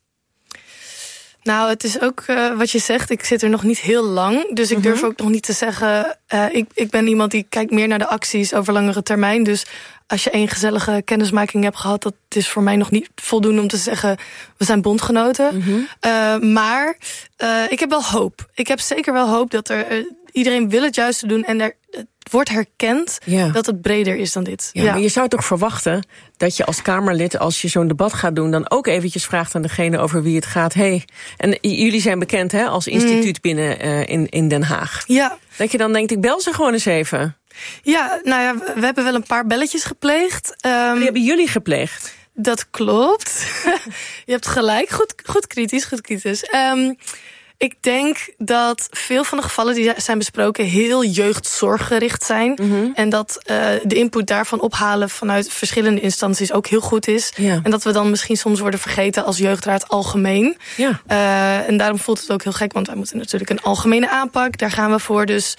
Nou, het is ook wat je zegt. Ik zit er nog niet heel lang. Dus ik durf ook nog niet te zeggen... Ik ben iemand die kijkt meer naar de acties over langere termijn. Dus als je 1 gezellige kennismaking hebt gehad... dat is voor mij nog niet voldoende om te zeggen... we zijn bondgenoten. Maar ik heb wel hoop. Ik heb zeker wel hoop dat iedereen wil het juiste doen... en het wordt herkend dat het breder is dan dit. Ja, maar je zou toch verwachten dat je als Kamerlid... als je zo'n debat gaat doen, dan ook eventjes vraagt aan degene over wie het gaat. Hey, en jullie zijn bekend als instituut binnen in Den Haag. Ja. Dat je dan denkt, ik bel ze gewoon eens even. Ja, nou ja, we hebben wel een paar belletjes gepleegd. Die hebben jullie gepleegd? Dat klopt. Je hebt gelijk. Goed kritisch. Ik denk dat veel van de gevallen die zijn besproken... heel jeugdzorggericht zijn. En dat de input daarvan ophalen vanuit verschillende instanties ook heel goed is. Ja. En dat we dan misschien soms worden vergeten als jeugdraad algemeen. Ja. En daarom voelt het ook heel gek, want wij moeten natuurlijk een algemene aanpak. Daar gaan we voor, dus...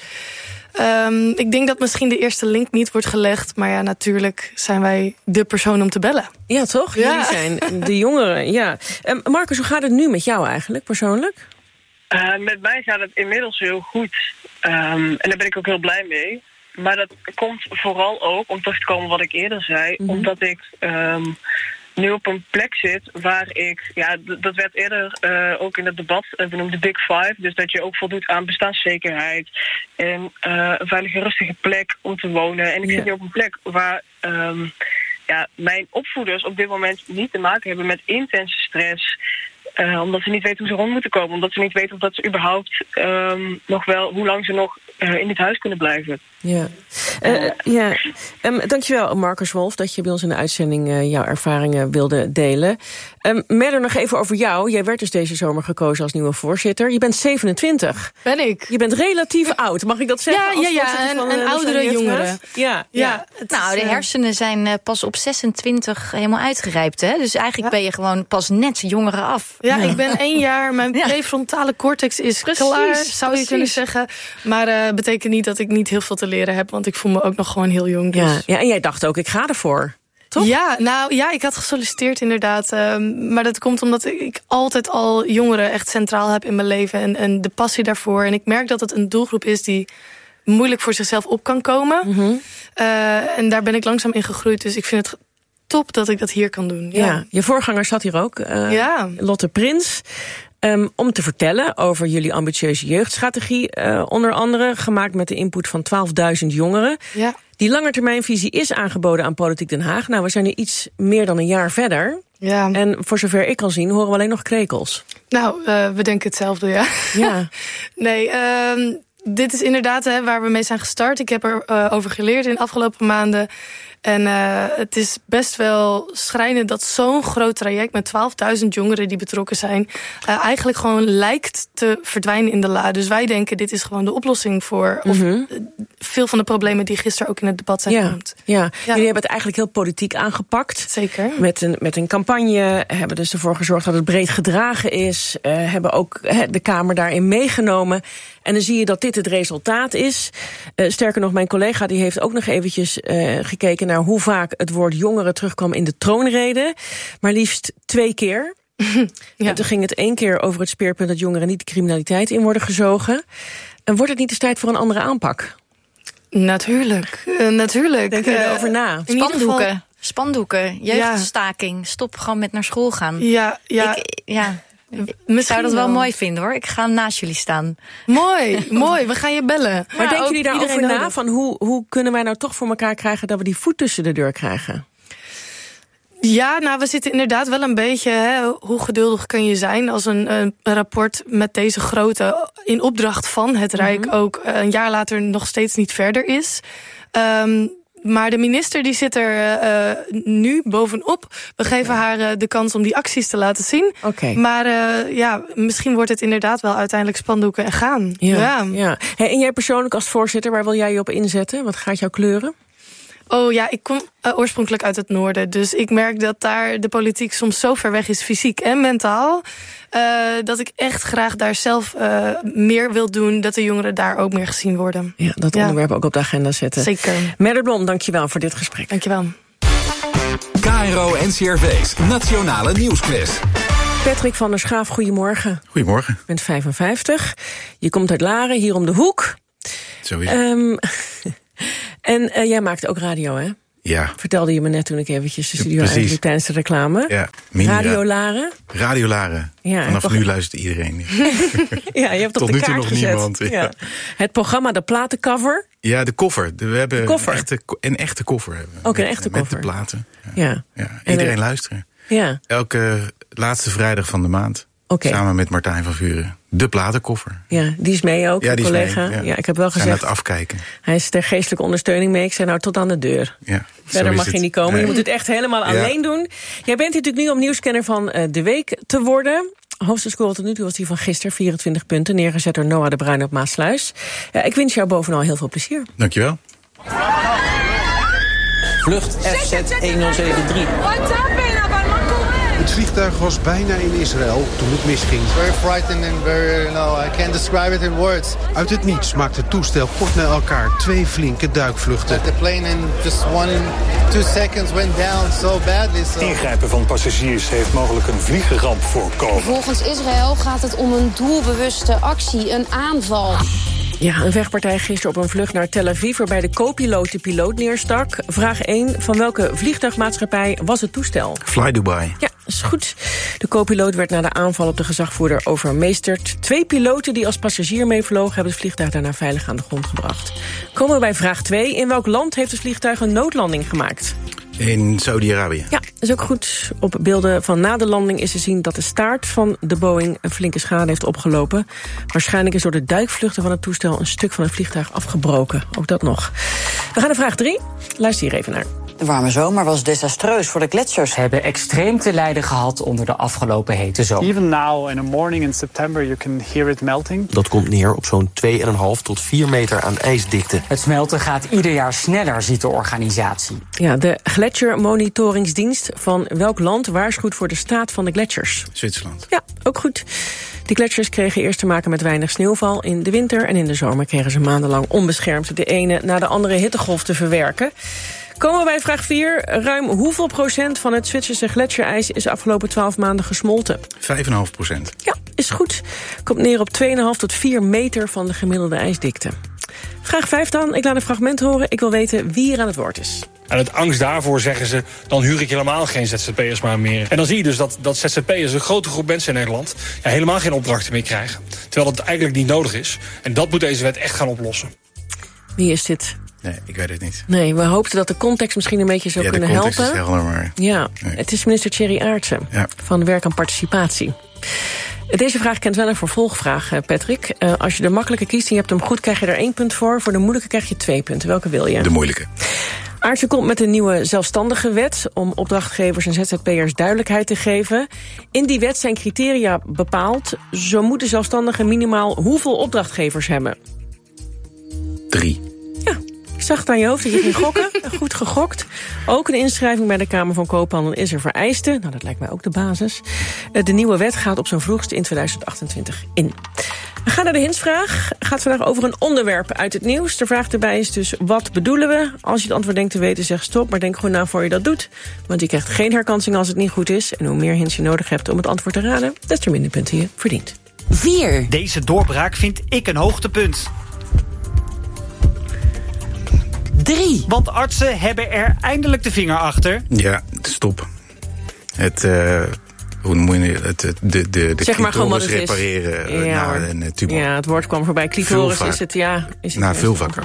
ik denk dat misschien de eerste link niet wordt gelegd. Maar ja, natuurlijk zijn wij de persoon om te bellen. Ja, toch? Ja. Jullie zijn de jongeren, ja. Marcus, hoe gaat het nu met jou eigenlijk, persoonlijk? Met mij gaat het inmiddels heel goed. En daar ben ik ook heel blij mee. Maar dat komt vooral ook, om terug te komen wat ik eerder zei... omdat ik nu op een plek zit waar ik... Ja, dat werd eerder ook in het debat benoemd, de Big Five. Dus dat je ook voldoet aan bestaanszekerheid... en een veilige, rustige plek om te wonen. En ik zit nu op een plek waar... mijn opvoeders op dit moment niet te maken hebben met intense stress... omdat ze niet weten hoe ze rond moeten komen. Omdat ze niet weten of dat ze überhaupt nog wel... hoe lang ze nog in dit huis kunnen blijven. Ja. Dankjewel, Marcus Wolf, dat je bij ons in de uitzending jouw ervaringen wilde delen. Merder, nog even over jou. Jij werd dus deze zomer gekozen als nieuwe voorzitter. Je bent 27. Ben ik. Je bent relatief oud, mag ik dat zeggen? Ja, een oudere jongere. Ja. Nou, de hersenen zijn pas op 26 helemaal uitgerijpt. Hè? Dus eigenlijk ben je gewoon pas net jongeren af. Ja, ik ben 1 jaar. Mijn prefrontale cortex is klaar, zou je kunnen zeggen. Maar betekent niet dat ik niet heel veel te leren heb. Want ik voel me ook nog gewoon heel jong. Dus. Ja, en jij dacht ook, ik ga ervoor. Toch? Ja, ik had gesolliciteerd inderdaad. Maar dat komt omdat ik altijd al jongeren echt centraal heb in mijn leven. En de passie daarvoor. En ik merk dat het een doelgroep is die moeilijk voor zichzelf op kan komen. En daar ben ik langzaam in gegroeid. Dus ik vind het top dat ik dat hier kan doen. Ja, je voorganger zat hier ook. Lotte Prins. Om te vertellen over jullie ambitieuze jeugdstrategie. Onder andere gemaakt met de input van 12.000 jongeren. Ja. Die langetermijnvisie is aangeboden aan Politiek Den Haag. Nou, we zijn nu iets meer dan een jaar verder. Ja. En voor zover ik kan zien, horen we alleen nog krekels. Nou, we denken hetzelfde, ja. Nee, dit is inderdaad waar we mee zijn gestart. Ik heb er over geleerd in de afgelopen maanden. En het is best wel schrijnend dat zo'n groot traject met 12.000 jongeren die betrokken zijn, eigenlijk gewoon lijkt te verdwijnen in de la. Dus wij denken, dit is gewoon de oplossing voor veel van de problemen die gisteren ook in het debat zijn genoemd. Ja, jullie hebben het eigenlijk heel politiek aangepakt. Zeker. Met een campagne, hebben dus ervoor gezorgd dat het breed gedragen is. Hebben ook de Kamer daarin meegenomen. En dan zie je dat dit het resultaat is. Sterker nog, mijn collega die heeft ook nog eventjes gekeken naar hoe vaak het woord jongeren terugkwam in de troonrede. Maar liefst 2 keer. En toen ging het 1 keer over het speerpunt dat jongeren niet de criminaliteit in worden gezogen. En wordt het niet eens tijd voor een andere aanpak? Natuurlijk. Denk je erover na? Spandoeken, jeugdstaking, stop gewoon met naar school gaan. Ja. Ik zou dat wel mooi vinden, hoor. Ik ga naast jullie staan. Mooi. We gaan je bellen. Maar denken jullie daarover na? Van hoe kunnen wij nou toch voor elkaar krijgen dat we die voet tussen de deur krijgen? Ja, nou, we zitten inderdaad wel een beetje... hoe geduldig kun je zijn als een rapport met deze grootte in opdracht van het Rijk ook een jaar later nog steeds niet verder is. Maar de minister die zit er nu bovenop. We geven haar de kans om die acties te laten zien. Okay. Maar misschien wordt het inderdaad wel uiteindelijk spandoeken en gaan. Ja. Hey, en jij persoonlijk als voorzitter, waar wil jij je op inzetten? Wat gaat jou kleuren? Oh ja, ik kom oorspronkelijk uit het noorden. Dus ik merk dat daar de politiek soms zo ver weg is, fysiek en mentaal, dat ik echt graag daar zelf meer wil doen, dat de jongeren daar ook meer gezien worden. Ja, dat onderwerp ook op de agenda zetten. Zeker. Merle Blom, dankjewel voor dit gesprek. Dankjewel. KRO NCRV's Nationale Nieuwsquiz. Patrick van der Schaaf, goedemorgen. Goedemorgen. Je bent 55. Je komt uit Laren, hier om de hoek. Zo is het. En jij maakt ook radio, hè? Ja. Vertelde je me net toen ik eventjes de studio uitliep tijdens de reclame. Ja. Radio Laren. Radio Laren. Ja, vanaf nu luistert iedereen. Ja, je hebt tot op de nu toe kaart nog gezet. niemand. Ja. Het programma De Platencover. Ja, de koffer. We hebben een echte koffer. Hebben we. Ook een echte koffer. Met de platen. Ja. Iedereen luisteren. Ja. Elke laatste vrijdag van de maand. Samen met Martijn van Vuren. De platenkoffer. Ja, die is mee ook, die collega. Mee, ja, ik heb wel gezegd. Zijn het afkijken. Hij is ter geestelijke ondersteuning mee. Ik zei tot aan de deur. Ja, verder mag je niet komen. Nee. Je moet het echt helemaal alleen doen. Jij bent natuurlijk nu om nieuwscanner van de week te worden. Hoogste score tot nu toe was die van gisteren, 24 punten. Neergezet door Noah de Bruin op Maasluis. Ik wens jou bovenal heel veel plezier. Dankjewel. Vlucht FZ1073. Het vliegtuig was bijna in Israël toen het misging. Very frightening and very, I can't describe it in words. Uit het niets maakte het toestel kort na elkaar 2 flinke duikvluchten. The plane in just 2 seconds went down so badly. So. Ingrijpen van passagiers heeft mogelijk een vliegramp voorkomen. Volgens Israël gaat het om een doelbewuste actie, een aanval. Ja, een vechtpartij gisteren op een vlucht naar Tel Aviv, waarbij de co-piloot de piloot neerstak. Vraag 1, van welke vliegtuigmaatschappij was het toestel? Fly Dubai. Ja, is goed. De co-piloot werd na de aanval op de gezagvoerder overmeesterd. 2 piloten die als passagier meevlogen hebben het vliegtuig daarna veilig aan de grond gebracht. Komen we bij vraag 2. In welk land heeft het vliegtuig een noodlanding gemaakt? In Saudi-Arabië. Ja, is ook goed. Op beelden van na de landing is te zien dat de staart van de Boeing een flinke schade heeft opgelopen. Waarschijnlijk is door de duikvluchten van het toestel een stuk van het vliegtuig afgebroken. Ook dat nog. We gaan naar vraag 3. Luister hier even naar. De warme zomer was desastreus voor de gletsjers. Hebben extreem te lijden gehad onder de afgelopen hete zomer. Even now in a morning in September you can hear it melting. Dat komt neer op zo'n 2,5 tot 4 meter aan ijsdikte. Het smelten gaat ieder jaar sneller, ziet de organisatie. Ja, de gletsjermonitoringsdienst van welk land waarschuwt voor de staat van de gletsjers? Zwitserland. Ja, ook goed. Die gletsjers kregen eerst te maken met weinig sneeuwval in de winter en in de zomer kregen ze maandenlang onbeschermd de ene na de andere hittegolf te verwerken. Komen we bij vraag 4. Ruim hoeveel procent van het Zwitserse gletsjerijs is de afgelopen 12 maanden gesmolten? 5,5%. Ja, is goed. Komt neer op 2,5 tot 4 meter van de gemiddelde ijsdikte. Vraag 5 dan. Ik laat een fragment horen. Ik wil weten wie er aan het woord is. En uit angst daarvoor zeggen ze, dan huur ik helemaal geen ZZP'ers maar meer. En dan zie je dus dat ZZP'ers, een grote groep mensen in Nederland, helemaal geen opdrachten meer krijgen. Terwijl dat eigenlijk niet nodig is. En dat moet deze wet echt gaan oplossen. Wie is dit? Nee, ik weet het niet. Nee, we hoopten dat de context misschien een beetje zou kunnen helpen. Ja, de context is helder, maar... Ja, nee. Het is minister Thierry Aartsen van Werk en Participatie. Deze vraag kent wel een vervolgvraag, Patrick. Als je de makkelijke kiest en je hebt hem goed, krijg je er 1 punt voor. Voor de moeilijke krijg je 2 punten. Welke wil je? De moeilijke. Aartsen komt met een nieuwe zelfstandige wet om opdrachtgevers en ZZP'ers duidelijkheid te geven. In die wet zijn criteria bepaald. Zo moeten zelfstandigen minimaal hoeveel opdrachtgevers hebben? 3. Ja, ik zag het aan je hoofd dat je ging gokken. Goed gegokt. Ook een inschrijving bij de Kamer van Koophandel is er vereiste. Nou, dat lijkt mij ook de basis. De nieuwe wet gaat op zijn vroegste in 2028 in. We gaan naar de hintsvraag. Gaat vandaag over een onderwerp uit het nieuws. De vraag erbij is dus, wat bedoelen we? Als je het antwoord denkt te weten, zeg stop. Maar denk gewoon na voor je dat doet. Want je krijgt geen herkansing als het niet goed is. En hoe meer hints je nodig hebt om het antwoord te raden, des te minder punten je verdient. 4. Deze doorbraak vind ik een hoogtepunt. 3. Want artsen hebben er eindelijk de vinger achter. Ja, stop. Hoe moet je de zeg maar clitoris repareren na een tumor? Ja, het woord kwam voorbij. Clitoris vulva. Is het, ja. Is het na vulvakanker.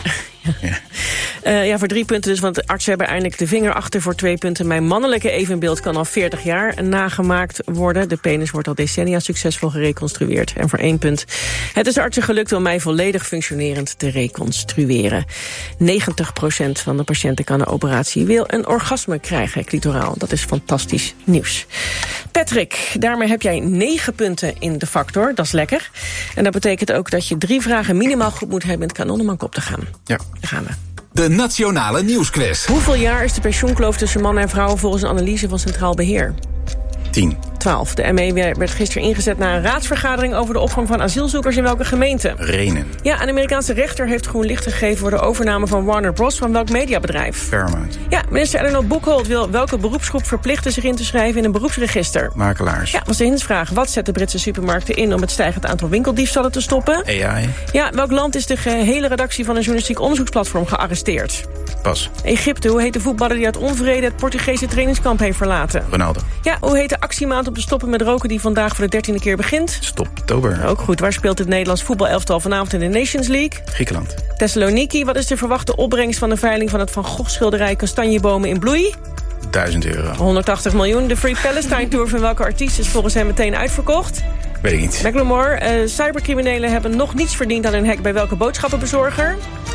Ja, voor 3 punten dus, want de artsen hebben eindelijk de vinger achter. Voor 2 punten. Mijn mannelijke evenbeeld kan al 40 jaar nagemaakt worden. De penis wordt al decennia succesvol gereconstrueerd. En voor 1 punt. Het is de artsen gelukt om mij volledig functionerend te reconstrueren. 90% van de patiënten kan een operatie wil een orgasme krijgen, clitoraal. Dat is fantastisch nieuws. Patrick, daarmee heb jij 9 punten in de factor. Dat is lekker. En dat betekent ook dat je 3 vragen minimaal goed moet hebben in het kanonnenmank op te gaan. Ja. Daar gaan we. De Nationale Nieuwsquiz. Hoeveel jaar is de pensioenkloof tussen mannen en vrouwen volgens een analyse van Centraal Beheer? 10. 12. De ME werd gisteren ingezet na een raadsvergadering over de opvang van asielzoekers in welke gemeente? Renen. Ja, een Amerikaanse rechter heeft groen licht gegeven voor de overname van Warner Bros. Van welk mediabedrijf? Paramount. Ja, minister Eleanor Boekholt wil welke beroepsgroep verplichten zich in te schrijven in een beroepsregister? Makelaars. Ja, was de hintsvraag. Wat zet de Britse supermarkten in om het stijgend aantal winkeldiefstallen te stoppen? AI. Ja, welk land is de gehele redactie van een journalistiek onderzoeksplatform gearresteerd? Pas. Egypte. Hoe heet de voetballer die uit onvrede het Portugese trainingskamp heeft verlaten? Ronaldo. Ja, hoe heet de actiemaand om te stoppen met roken die vandaag voor de 13e keer begint? Stoptober. Ook goed. Waar speelt het Nederlands voetbalelftal vanavond in de Nations League? Griekenland. Thessaloniki. Wat is de verwachte opbrengst van de veiling van het Van Gogh schilderij Kastanjebomen in Bloei? €1000. 180 miljoen. De Free Palestine Tour van welke artiest is volgens hem meteen uitverkocht? Weet ik niet. Macklemore. Cybercriminelen hebben nog niets verdiend aan een hack bij welke boodschappenbezorger?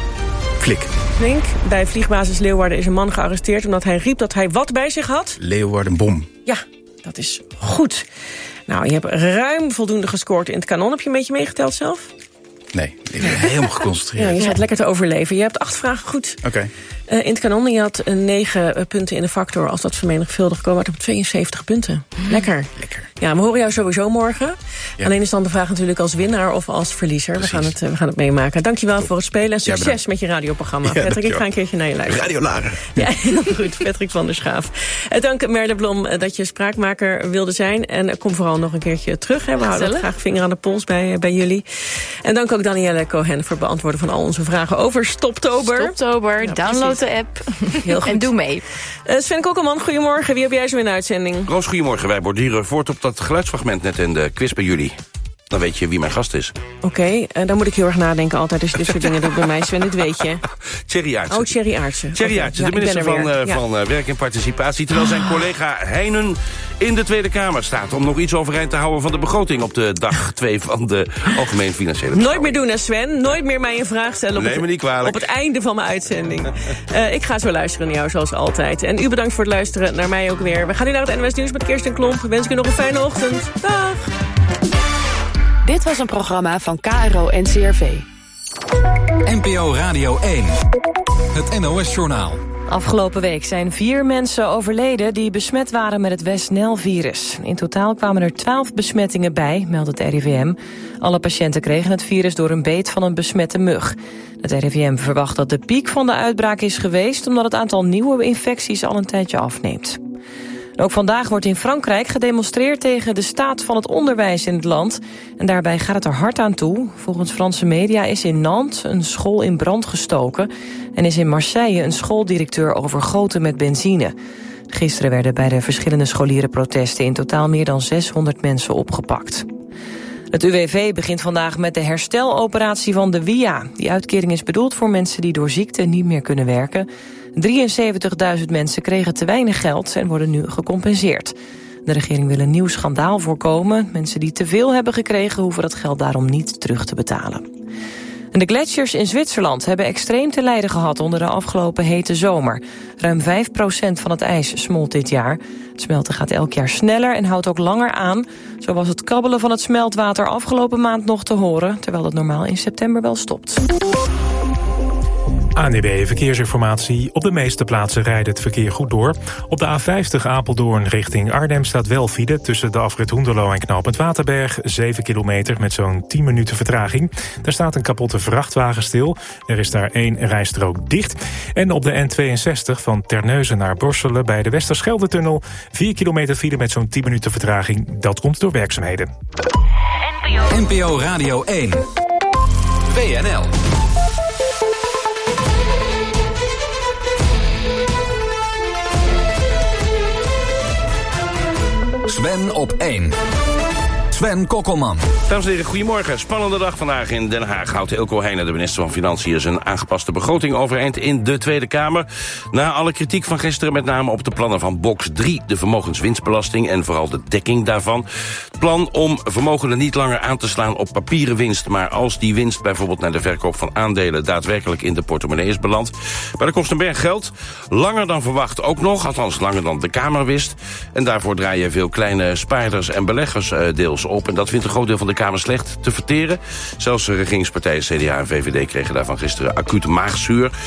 Flik. Flink. Bij vliegbasis Leeuwarden is een man gearresteerd omdat hij riep dat hij wat bij zich had? Leeuwardenbom. Ja, dat is goed. Nou, je hebt ruim voldoende gescoord in het kanon. Heb je een beetje meegeteld zelf? Nee, ik ben helemaal geconcentreerd. Ja, je zat lekker te overleven. Je hebt 8 vragen goed. Oké. In het kanon, je had 9 punten in de factor. Als dat vermenigvuldigd kwam, uit op 72 punten. Lekker. Ja, we horen jou sowieso morgen. Ja. Alleen is dan de vraag natuurlijk als winnaar of als verliezer. We gaan het meemaken. Dankjewel voor het spelen en succes met je radioprogramma. Ja, Patrick, ik ga een keertje naar je luisteren. Radio Laren. Ja, heel goed. Patrick van der Schaaf. Dank Merle Blom dat je spraakmaker wilde zijn. En kom vooral nog een keertje terug. Hè. We houden graag vinger aan de pols bij jullie. En dank ook Danielle Cohen voor het beantwoorden van al onze vragen over Stoptober. Stoptober, ja, download de app. Heel goed. En doe mee. Sven Kokkelman, goedemorgen. Wie heb jij zo in de uitzending? Roos, goedemorgen. Wij borduren voort op dat geluidsfragment net in de quiz bij jullie. Dan weet je wie mijn gast is. Oké, dan moet ik heel erg nadenken altijd als je dit soort dingen doet bij mij. Sven, dit weet je. Thierry Aartsen. Oh, Thierry Aartsen. Thierry Aartsen, de minister van Werk en Participatie. Terwijl zijn collega Heijnen in de Tweede Kamer staat om nog iets overeind te houden van de begroting op de dag 2 van de Algemeen Financiële Beschouwing. Nooit meer doen, hè Sven. Nooit meer mij een vraag stellen Neem me niet kwalijk. Op het einde van mijn uitzending. Ik ga zo luisteren naar jou, zoals altijd. En u bedankt voor het luisteren, naar mij ook weer. We gaan nu naar het NOS Nieuws met Kirsten Klomp. Wens ik u nog een fijne ochtend. Dag! Dit was een programma van KRO-NCRV. NPO Radio 1. Het NOS-journaal. Afgelopen week zijn 4 mensen overleden die besmet waren met het West-Nile-virus. In totaal kwamen er 12 besmettingen bij, meldt het RIVM. Alle patiënten kregen het virus door een beet van een besmette mug. Het RIVM verwacht dat de piek van de uitbraak is geweest, omdat het aantal nieuwe infecties al een tijdje afneemt. Ook vandaag wordt in Frankrijk gedemonstreerd tegen de staat van het onderwijs in het land. En daarbij gaat het er hard aan toe. Volgens Franse media is in Nantes een school in brand gestoken. En is in Marseille een schooldirecteur overgoten met benzine. Gisteren werden bij de verschillende scholierenprotesten in totaal meer dan 600 mensen opgepakt. Het UWV begint vandaag met de hersteloperatie van de WIA. Die uitkering is bedoeld voor mensen die door ziekte niet meer kunnen werken. 73.000 mensen kregen te weinig geld en worden nu gecompenseerd. De regering wil een nieuw schandaal voorkomen. Mensen die te veel hebben gekregen hoeven dat geld daarom niet terug te betalen. En de gletsjers in Zwitserland hebben extreem te lijden gehad onder de afgelopen hete zomer. Ruim 5% van het ijs smolt dit jaar. Het smelten gaat elk jaar sneller en houdt ook langer aan. Zo was het kabbelen van het smeltwater afgelopen maand nog te horen, terwijl dat normaal in september wel stopt. ANWB Verkeersinformatie. Op de meeste plaatsen rijdt het verkeer goed door. Op de A50 Apeldoorn richting Arnhem staat wel file tussen de afrit Hoenderloo en knooppunt Waterberg. 7 kilometer met zo'n 10 minuten vertraging. Daar staat een kapotte vrachtwagen stil. Er is daar 1 rijstrook dicht. En op de N62 van Terneuzen naar Borselen bij de Westerschelde-tunnel 4 kilometer file met zo'n 10 minuten vertraging. Dat komt door werkzaamheden. NPO Radio 1. WNL. Sven op 1. Sven Kokkelman. Dames en heren, goedemorgen. Spannende dag vandaag in Den Haag. Houdt Eelco Heijnen, de minister van Financiën, zijn aangepaste begroting overeind in de Tweede Kamer. Na alle kritiek van gisteren, met name op de plannen van box 3, de vermogenswinstbelasting en vooral de dekking daarvan. Het plan om vermogenden niet langer aan te slaan op papieren winst, maar als die winst bijvoorbeeld naar de verkoop van aandelen daadwerkelijk in de portemonnee is beland. Maar dat kost een berg geld. Langer dan verwacht ook nog, althans langer dan de Kamer wist. En daarvoor draaien veel kleine spaarders en beleggers deels op. En dat vindt een groot deel van de Kamer slecht te verteren. Zelfs de regeringspartijen CDA en VVD kregen daarvan gisteren acuut maagzuur.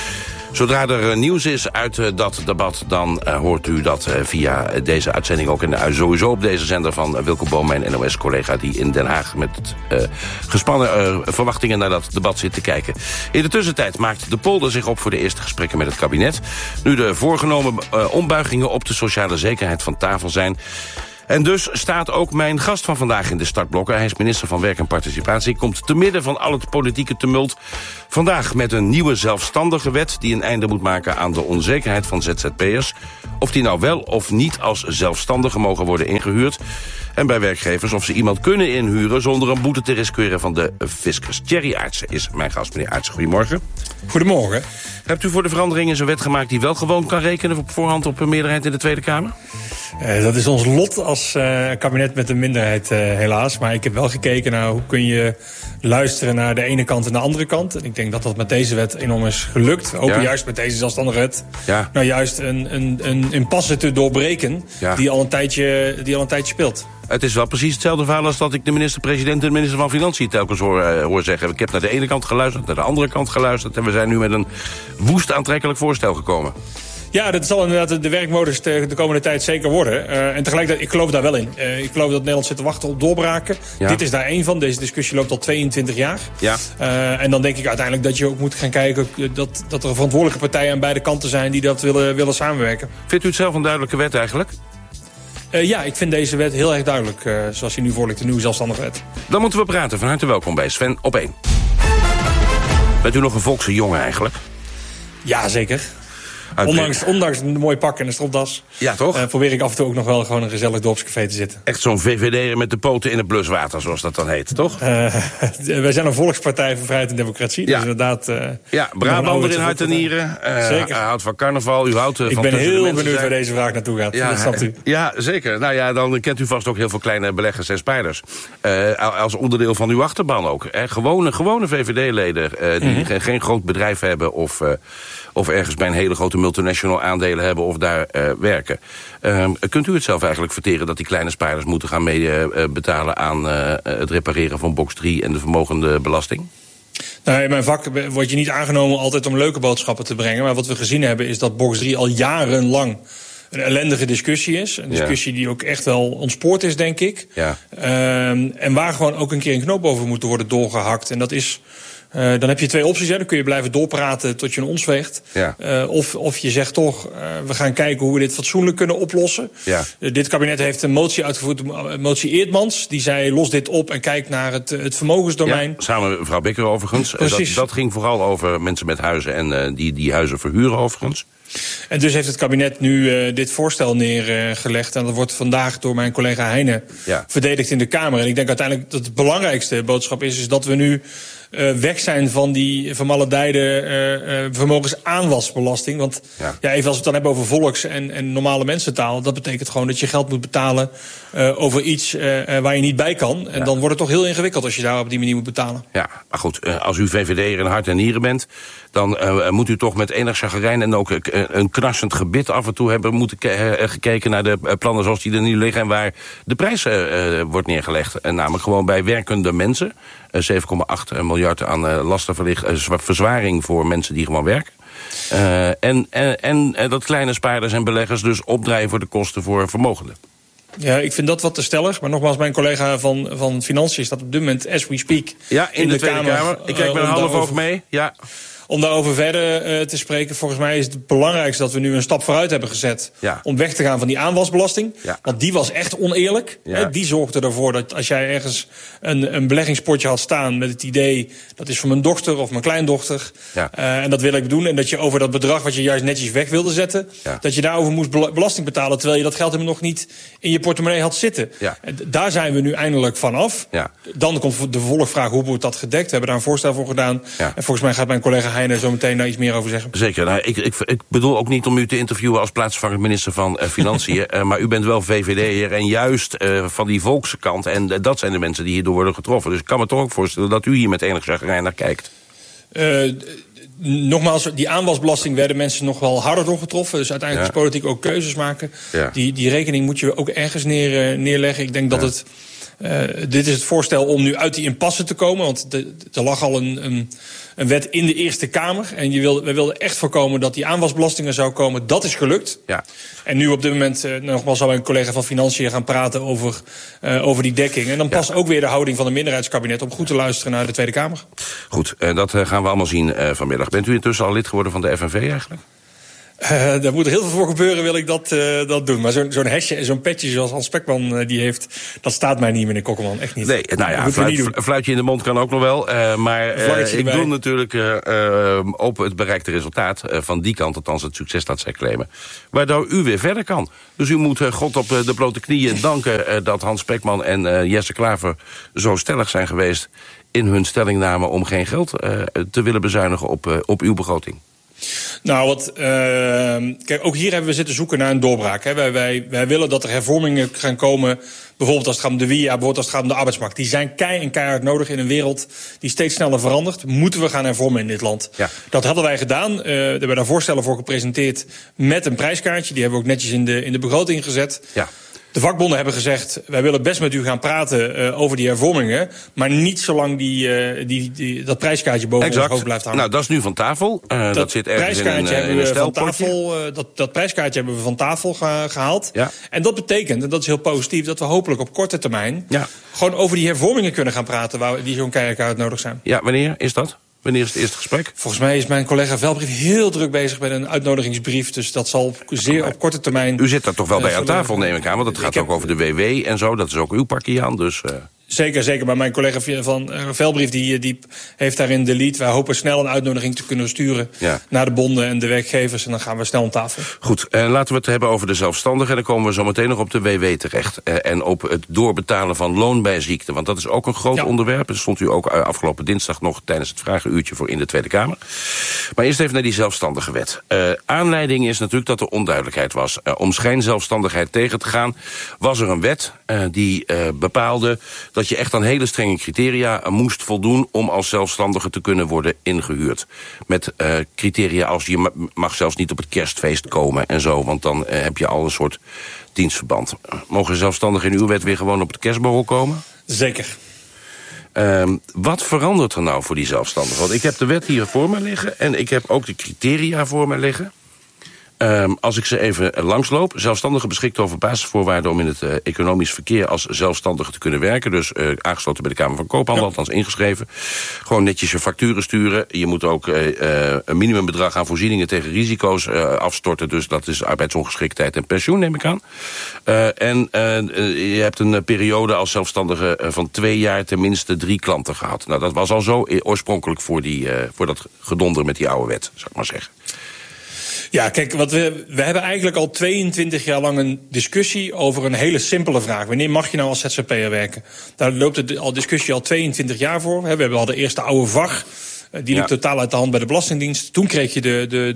Zodra er nieuws is uit dat debat, dan hoort u dat via deze uitzending ook. En sowieso op deze zender van Wilco Boom, mijn NOS-collega... die in Den Haag met gespannen verwachtingen naar dat debat zit te kijken. In de tussentijd maakt de polder zich op voor de eerste gesprekken met het kabinet. Nu de voorgenomen ombuigingen op de sociale zekerheid van tafel zijn. En dus staat ook mijn gast van vandaag in de startblokken. Hij is minister van Werk en Participatie. Komt te midden van al het politieke tumult. Vandaag met een nieuwe zelfstandige wet die een einde moet maken aan de onzekerheid van ZZP'ers. Of die nou wel of niet als zelfstandige mogen worden ingehuurd. En bij werkgevers of ze iemand kunnen inhuren zonder een boete te riskeren van de fiscus. Thierry Aartsen is mijn gast. Meneer Aartsen, goedemorgen. Goedemorgen. Hebt u voor de verandering eens een wet gemaakt die wel gewoon kan rekenen op voorhand op een meerderheid in de Tweede Kamer? Dat is ons lot als kabinet met een minderheid helaas. Maar ik heb wel gekeken naar hoe kun je luisteren naar de ene kant en de andere kant. En ik denk dat dat met deze wet enorm is gelukt. Ook juist met deze zelfstandige wet. Ja. Nou, juist een impasse te doorbreken die al een tijdje speelt. Het is wel precies hetzelfde verhaal als dat ik de minister-president en de minister van Financiën telkens hoor zeggen. Ik heb naar de ene kant geluisterd, naar de andere kant geluisterd. En we zijn nu met een woest aantrekkelijk voorstel gekomen. Ja, dat zal inderdaad de werkmodus de komende tijd zeker worden. En tegelijkertijd, ik geloof daar wel in. Ik geloof dat Nederland zit te wachten op doorbraken. Ja. Dit is daar één van. Deze discussie loopt al 22 jaar. Ja. En dan denk ik uiteindelijk dat je ook moet gaan kijken dat er verantwoordelijke partijen aan beide kanten zijn die dat willen samenwerken. Vindt u het zelf een duidelijke wet eigenlijk? Ja, ik vind deze wet heel erg duidelijk, zoals hij nu voorligt, de nieuwe zelfstandige wet. Dan moeten we praten. Van harte welkom bij Sven op 1. Bent u nog een volkse jongen eigenlijk? Ja, zeker. Ondanks een mooi pak en een stropdas. Ja, toch? Probeer ik af en toe ook nog wel gewoon een gezellig dorpscafé te zitten. Echt zo'n VVD'er met de poten in het bluswater, zoals dat dan heet, toch? Wij zijn een volkspartij voor vrijheid en democratie. Ja. Dus inderdaad... Brabander in hart en nieren. Zeker. Houdt van carnaval. U houdt ik ben heel benieuwd waar deze vraag naartoe gaat. Ja, dat snapt u. Ja, zeker. Nou ja, dan kent u vast ook heel veel kleine beleggers en spaarders. Als onderdeel van uw achterban ook. Gewone VVD-leden die geen groot bedrijf hebben of ergens bij een hele grote multinational aandelen hebben of daar werken. Kunt u het zelf eigenlijk verteren dat die kleine spaarders moeten gaan betalen aan het repareren van box 3 en de vermogenbelasting? Nou, in mijn vak word je niet aangenomen altijd om leuke boodschappen te brengen. Maar wat we gezien hebben is dat box 3 al jarenlang een ellendige discussie is. Een discussie die ook echt wel ontspoord is, denk ik. Ja. En waar gewoon ook een keer een knoop over moet worden doorgehakt. En dat is... dan heb je twee opties. Hè. Dan kun je blijven doorpraten tot je een ons veegt. Ja. Of je zegt toch, we gaan kijken hoe we dit fatsoenlijk kunnen oplossen. Ja. Dit kabinet heeft een motie uitgevoerd, een motie Eertmans. Die zei, los dit op en kijk naar het vermogensdomein. Ja, samen met mevrouw Bikker overigens. Dat ging vooral over mensen met huizen en die huizen verhuren overigens. En dus heeft het kabinet nu dit voorstel neergelegd. En dat wordt vandaag door mijn collega Heijnen verdedigd in de Kamer. En ik denk uiteindelijk dat het belangrijkste boodschap is dat we nu weg zijn van die vermaledijde vermogensaanwasbelasting. Want even als we het dan hebben over volks- en normale mensentaal, dat betekent gewoon dat je geld moet betalen over iets waar je niet bij kan. En dan wordt het toch heel ingewikkeld als je daar op die manier moet betalen. Ja, maar goed, als u VVD'er in hart en nieren bent, dan moet u toch met enig chagrijn en ook een knarsend gebit af en toe hebben moeten gekeken naar de plannen zoals die er nu liggen en waar de prijs wordt neergelegd. En namelijk gewoon bij werkende mensen. 7,8 miljard aan lastenverzwaring voor mensen die gewoon werken. En dat kleine spaarders en beleggers dus opdraaien voor de kosten voor vermogenden. Ja, ik vind dat wat te stellig. Maar nogmaals, mijn collega van Financiën staat op dit moment, as we speak, ja, in de Tweede Kamer. Ik kijk met een half oog mee. Ja. Om daarover verder te spreken, volgens mij is het belangrijkste dat we nu een stap vooruit hebben gezet om weg te gaan van die aanwasbelasting. Ja. Want die was echt oneerlijk. Ja. Die zorgde ervoor dat als jij ergens een beleggingspotje had staan met het idee, dat is voor mijn dochter of mijn kleindochter, en dat wil ik doen, en dat je over dat bedrag wat je juist netjes weg wilde zetten, dat je daarover moest belasting betalen, terwijl je dat geld helemaal nog niet in je portemonnee had zitten. Ja. Daar zijn we nu eindelijk vanaf. Ja. Dan komt de vervolgvraag, hoe wordt dat gedekt? We hebben daar een voorstel voor gedaan. Ja. En volgens mij gaat mijn collega Heijnen zo meteen daar iets meer over zeggen. Zeker. Nou, ik bedoel ook niet om u te interviewen als plaatsvervangend minister van Financiën. Maar u bent wel VVD'er en juist van die volkse kant. En dat zijn de mensen die hierdoor worden getroffen. Dus ik kan me toch ook voorstellen dat u hier met enig chagrijn naar kijkt. Nogmaals, die aanwasbelasting werden mensen nog wel harder door getroffen. Dus uiteindelijk is politiek ook keuzes maken. Ja. Die rekening moet je ook ergens neerleggen. Ik denk dat het Dit is het voorstel om nu uit die impasse te komen. Want er lag al een wet in de Eerste Kamer. En we wilden echt voorkomen dat die aanwasbelastingen zou komen. Dat is gelukt. Ja. En nu op dit moment, nogmaals, zal mijn collega van Financiën gaan praten over die dekking. En dan past ook weer de houding van het minderheidskabinet om goed te luisteren naar de Tweede Kamer. Goed, dat gaan we allemaal zien vanmiddag. Bent u intussen al lid geworden van de FNV eigenlijk? Daar moet er heel veel voor gebeuren, wil ik dat doen. Maar zo'n hesje en zo'n petje zoals Hans Spekman die heeft, dat staat mij niet, meneer Kokkelman. Echt niet. Nee, nou ja, een fluitje in de mond kan ook nog wel. Maar ik doe natuurlijk op het bereikte resultaat van die kant, althans het succes dat zij claimen. Waardoor u weer verder kan. Dus u moet God op de blote knieën danken dat Hans Spekman en Jesse Klaver zo stellig zijn geweest in hun stellingname om geen geld te willen bezuinigen op uw begroting. Nou, kijk, ook hier hebben we zitten zoeken naar een doorbraak. Hè. Wij willen dat er hervormingen gaan komen, bijvoorbeeld als het gaat om de WIA, bijvoorbeeld als het gaat om de arbeidsmarkt. Die zijn keihard nodig in een wereld die steeds sneller verandert. Moeten we gaan hervormen in dit land. Ja. Dat hadden wij gedaan. We hebben daar voorstellen voor gepresenteerd met een prijskaartje. Die hebben we ook netjes in de begroting gezet. Ja. De vakbonden hebben gezegd, wij willen best met u gaan praten over die hervormingen, maar niet zolang dat prijskaartje boven ons hoofd blijft hangen. Nou, dat is nu van tafel. Dat zit ergens in een stelpotje. Dat prijskaartje hebben we van tafel gehaald. Ja. En dat betekent, en dat is heel positief, dat we hopelijk op korte termijn gewoon over die hervormingen kunnen gaan praten die zo'n keihard nodig zijn. Ja, wanneer is dat? Wanneer is het eerste gesprek? Volgens mij is mijn collega Velbrief heel druk bezig met een uitnodigingsbrief. Dus dat zal zeer op korte termijn. U zit daar toch wel bij aan tafel, neem ik aan. Want het gaat ook over de WW en zo. Dat is ook uw pakje aan, dus... Zeker. Maar mijn collega van Velbrief die heeft daarin de lead. Wij hopen snel een uitnodiging te kunnen sturen naar de bonden en de werkgevers. En dan gaan we snel aan tafel. Goed, laten we het hebben over de zelfstandigen. Dan komen we zo meteen nog op de WW terecht. En op het doorbetalen van loon bij ziekte. Want dat is ook een groot onderwerp. Dat stond u ook afgelopen dinsdag nog tijdens het vragenuurtje voor in de Tweede Kamer. Maar eerst even naar die zelfstandige wet. Aanleiding is natuurlijk dat er onduidelijkheid was. Om schijnzelfstandigheid tegen te gaan was er een wet die bepaalde dat je echt aan hele strenge criteria moest voldoen om als zelfstandige te kunnen worden ingehuurd. Met criteria als je mag zelfs niet op het kerstfeest komen en zo, want dan heb je al een soort dienstverband. Mogen zelfstandigen in uw wet weer gewoon op het kerstborrel komen? Zeker. Wat verandert er nou voor die zelfstandigen? Want ik heb de wet hier voor me liggen en ik heb ook de criteria voor me liggen. Als ik ze even langsloop. Zelfstandigen beschikt over basisvoorwaarden om in het economisch verkeer als zelfstandige te kunnen werken. Dus aangesloten bij de Kamer van Koophandel, althans ingeschreven. Gewoon netjes je facturen sturen. Je moet ook een minimumbedrag aan voorzieningen tegen risico's afstorten. Dus dat is arbeidsongeschiktheid en pensioen, neem ik aan. Je hebt een periode als zelfstandige van 2 jaar tenminste 3 klanten gehad. Nou, dat was al zo oorspronkelijk voor dat gedonder met die oude wet, zou ik maar zeggen. Ja, kijk, we hebben eigenlijk al 22 jaar lang een discussie over een hele simpele vraag. Wanneer mag je nou als ZZP'er werken? Daar loopt de discussie al 22 jaar voor. We hebben al de eerste oude VAG. Die liep totaal uit de hand bij de Belastingdienst. Toen kreeg je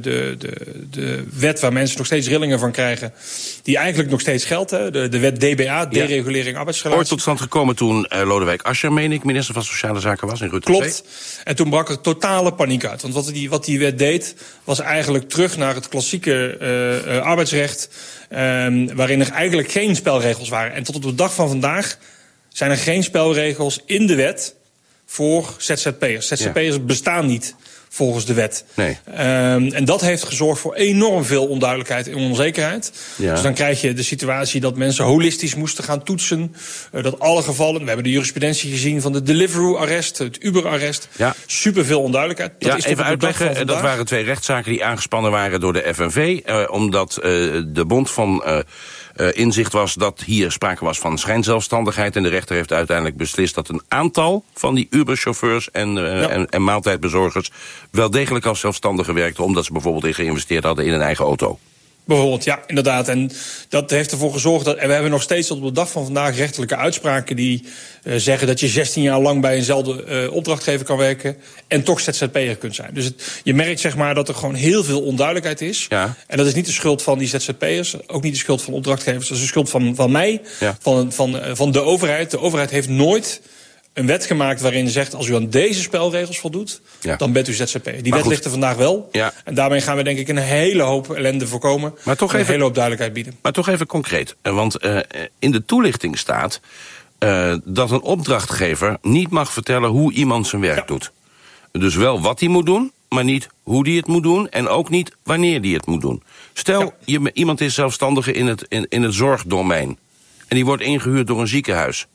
de wet waar mensen nog steeds rillingen van krijgen. Die eigenlijk nog steeds geldt. Hè? De wet DBA, deregulering arbeidsrelatie. Ooit tot stand gekomen toen Lodewijk Asscher, meen ik, minister van Sociale Zaken was in Rutte 2. Klopt. En toen brak er totale paniek uit. Want wat die wet deed, was eigenlijk terug naar het klassieke arbeidsrecht. Waarin er eigenlijk geen spelregels waren. En tot op de dag van vandaag zijn er geen spelregels in de wet voor ZZP'ers. ZZP'ers bestaan niet volgens de wet. Nee. En dat heeft gezorgd voor enorm veel onduidelijkheid en onzekerheid. Ja. Dus dan krijg je de situatie dat mensen holistisch moesten gaan toetsen. Dat alle gevallen, we hebben de jurisprudentie gezien van de Deliveroo-arrest, het Uber-arrest. Ja. Superveel onduidelijkheid. Dat is even uitleggen, dat waren 2 rechtszaken die aangespannen waren door de FNV. Omdat de Bond van inzicht was dat hier sprake was van schijnzelfstandigheid. En de rechter heeft uiteindelijk beslist dat een aantal van die Uber-chauffeurs en maaltijdbezorgers wel degelijk als zelfstandigen werkten, omdat ze bijvoorbeeld geïnvesteerd hadden in een eigen auto. Bijvoorbeeld, ja, inderdaad. En dat heeft ervoor gezorgd dat... En we hebben nog steeds tot op de dag van vandaag rechterlijke uitspraken die zeggen dat je 16 jaar lang bij eenzelfde opdrachtgever kan werken en toch ZZP'er kunt zijn. Dus je merkt zeg maar dat er gewoon heel veel onduidelijkheid is. Ja. En dat is niet de schuld van die ZZP'ers, ook niet de schuld van opdrachtgevers. Dat is de schuld van mij, van de overheid. De overheid heeft nooit een wet gemaakt waarin zegt, als u aan deze spelregels voldoet, dan bent u ZZP'er. Die wet ligt er vandaag wel. Ja. En daarmee gaan we denk ik een hele hoop ellende voorkomen. Maar toch even, een hele hoop duidelijkheid bieden. Maar toch even concreet. Want in de toelichting staat dat een opdrachtgever niet mag vertellen hoe iemand zijn werk doet. Dus wel wat hij moet doen, maar niet hoe hij het moet doen en ook niet wanneer hij het moet doen. Stel, iemand is zelfstandige in het zorgdomein en die wordt ingehuurd door een ziekenhuis.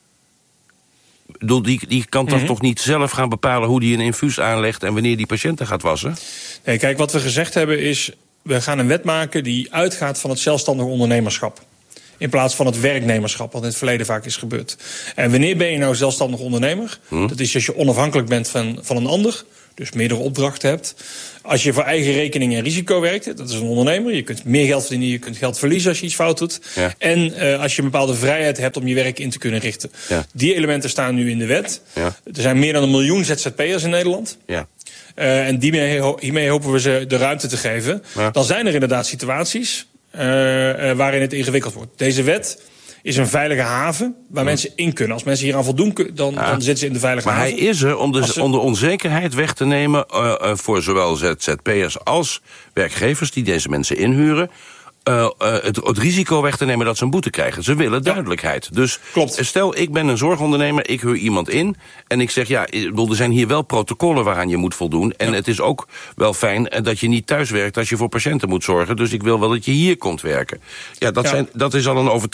Die kan toch niet zelf gaan bepalen hoe die een infuus aanlegt en wanneer die patiënten gaat wassen? Nee, kijk, wat we gezegd hebben is, we gaan een wet maken die uitgaat van het zelfstandig ondernemerschap. In plaats van het werknemerschap, wat in het verleden vaak is gebeurd. En wanneer ben je nou zelfstandig ondernemer? Dat is als je onafhankelijk bent van een ander. Dus meerdere opdrachten hebt. Als je voor eigen rekening en risico werkt, dat is een ondernemer. Je kunt meer geld verdienen, je kunt geld verliezen als je iets fout doet. Ja. En als je een bepaalde vrijheid hebt om je werk in te kunnen richten. Ja. Die elementen staan nu in de wet. Ja. Er zijn meer dan 1 miljoen ZZP'ers in Nederland. Ja. En hiermee hopen we ze de ruimte te geven. Ja. Dan zijn er inderdaad situaties waarin het ingewikkeld wordt. Deze wet is een veilige haven waar mensen in kunnen. Als mensen hier aan voldoen, dan zitten ze in de veilige haven. Maar hij is er om de onzekerheid weg te nemen voor zowel ZZP'ers als werkgevers die deze mensen inhuren. Het risico weg te nemen dat ze een boete krijgen. Ze willen duidelijkheid. Dus klopt. Stel, ik ben een zorgondernemer, ik huur iemand in en ik zeg, er zijn hier wel protocollen waaraan je moet voldoen. En het is ook wel fijn dat je niet thuis werkt als je voor patiënten moet zorgen. Dus ik wil wel dat je hier komt werken. Dat is al een overtreding.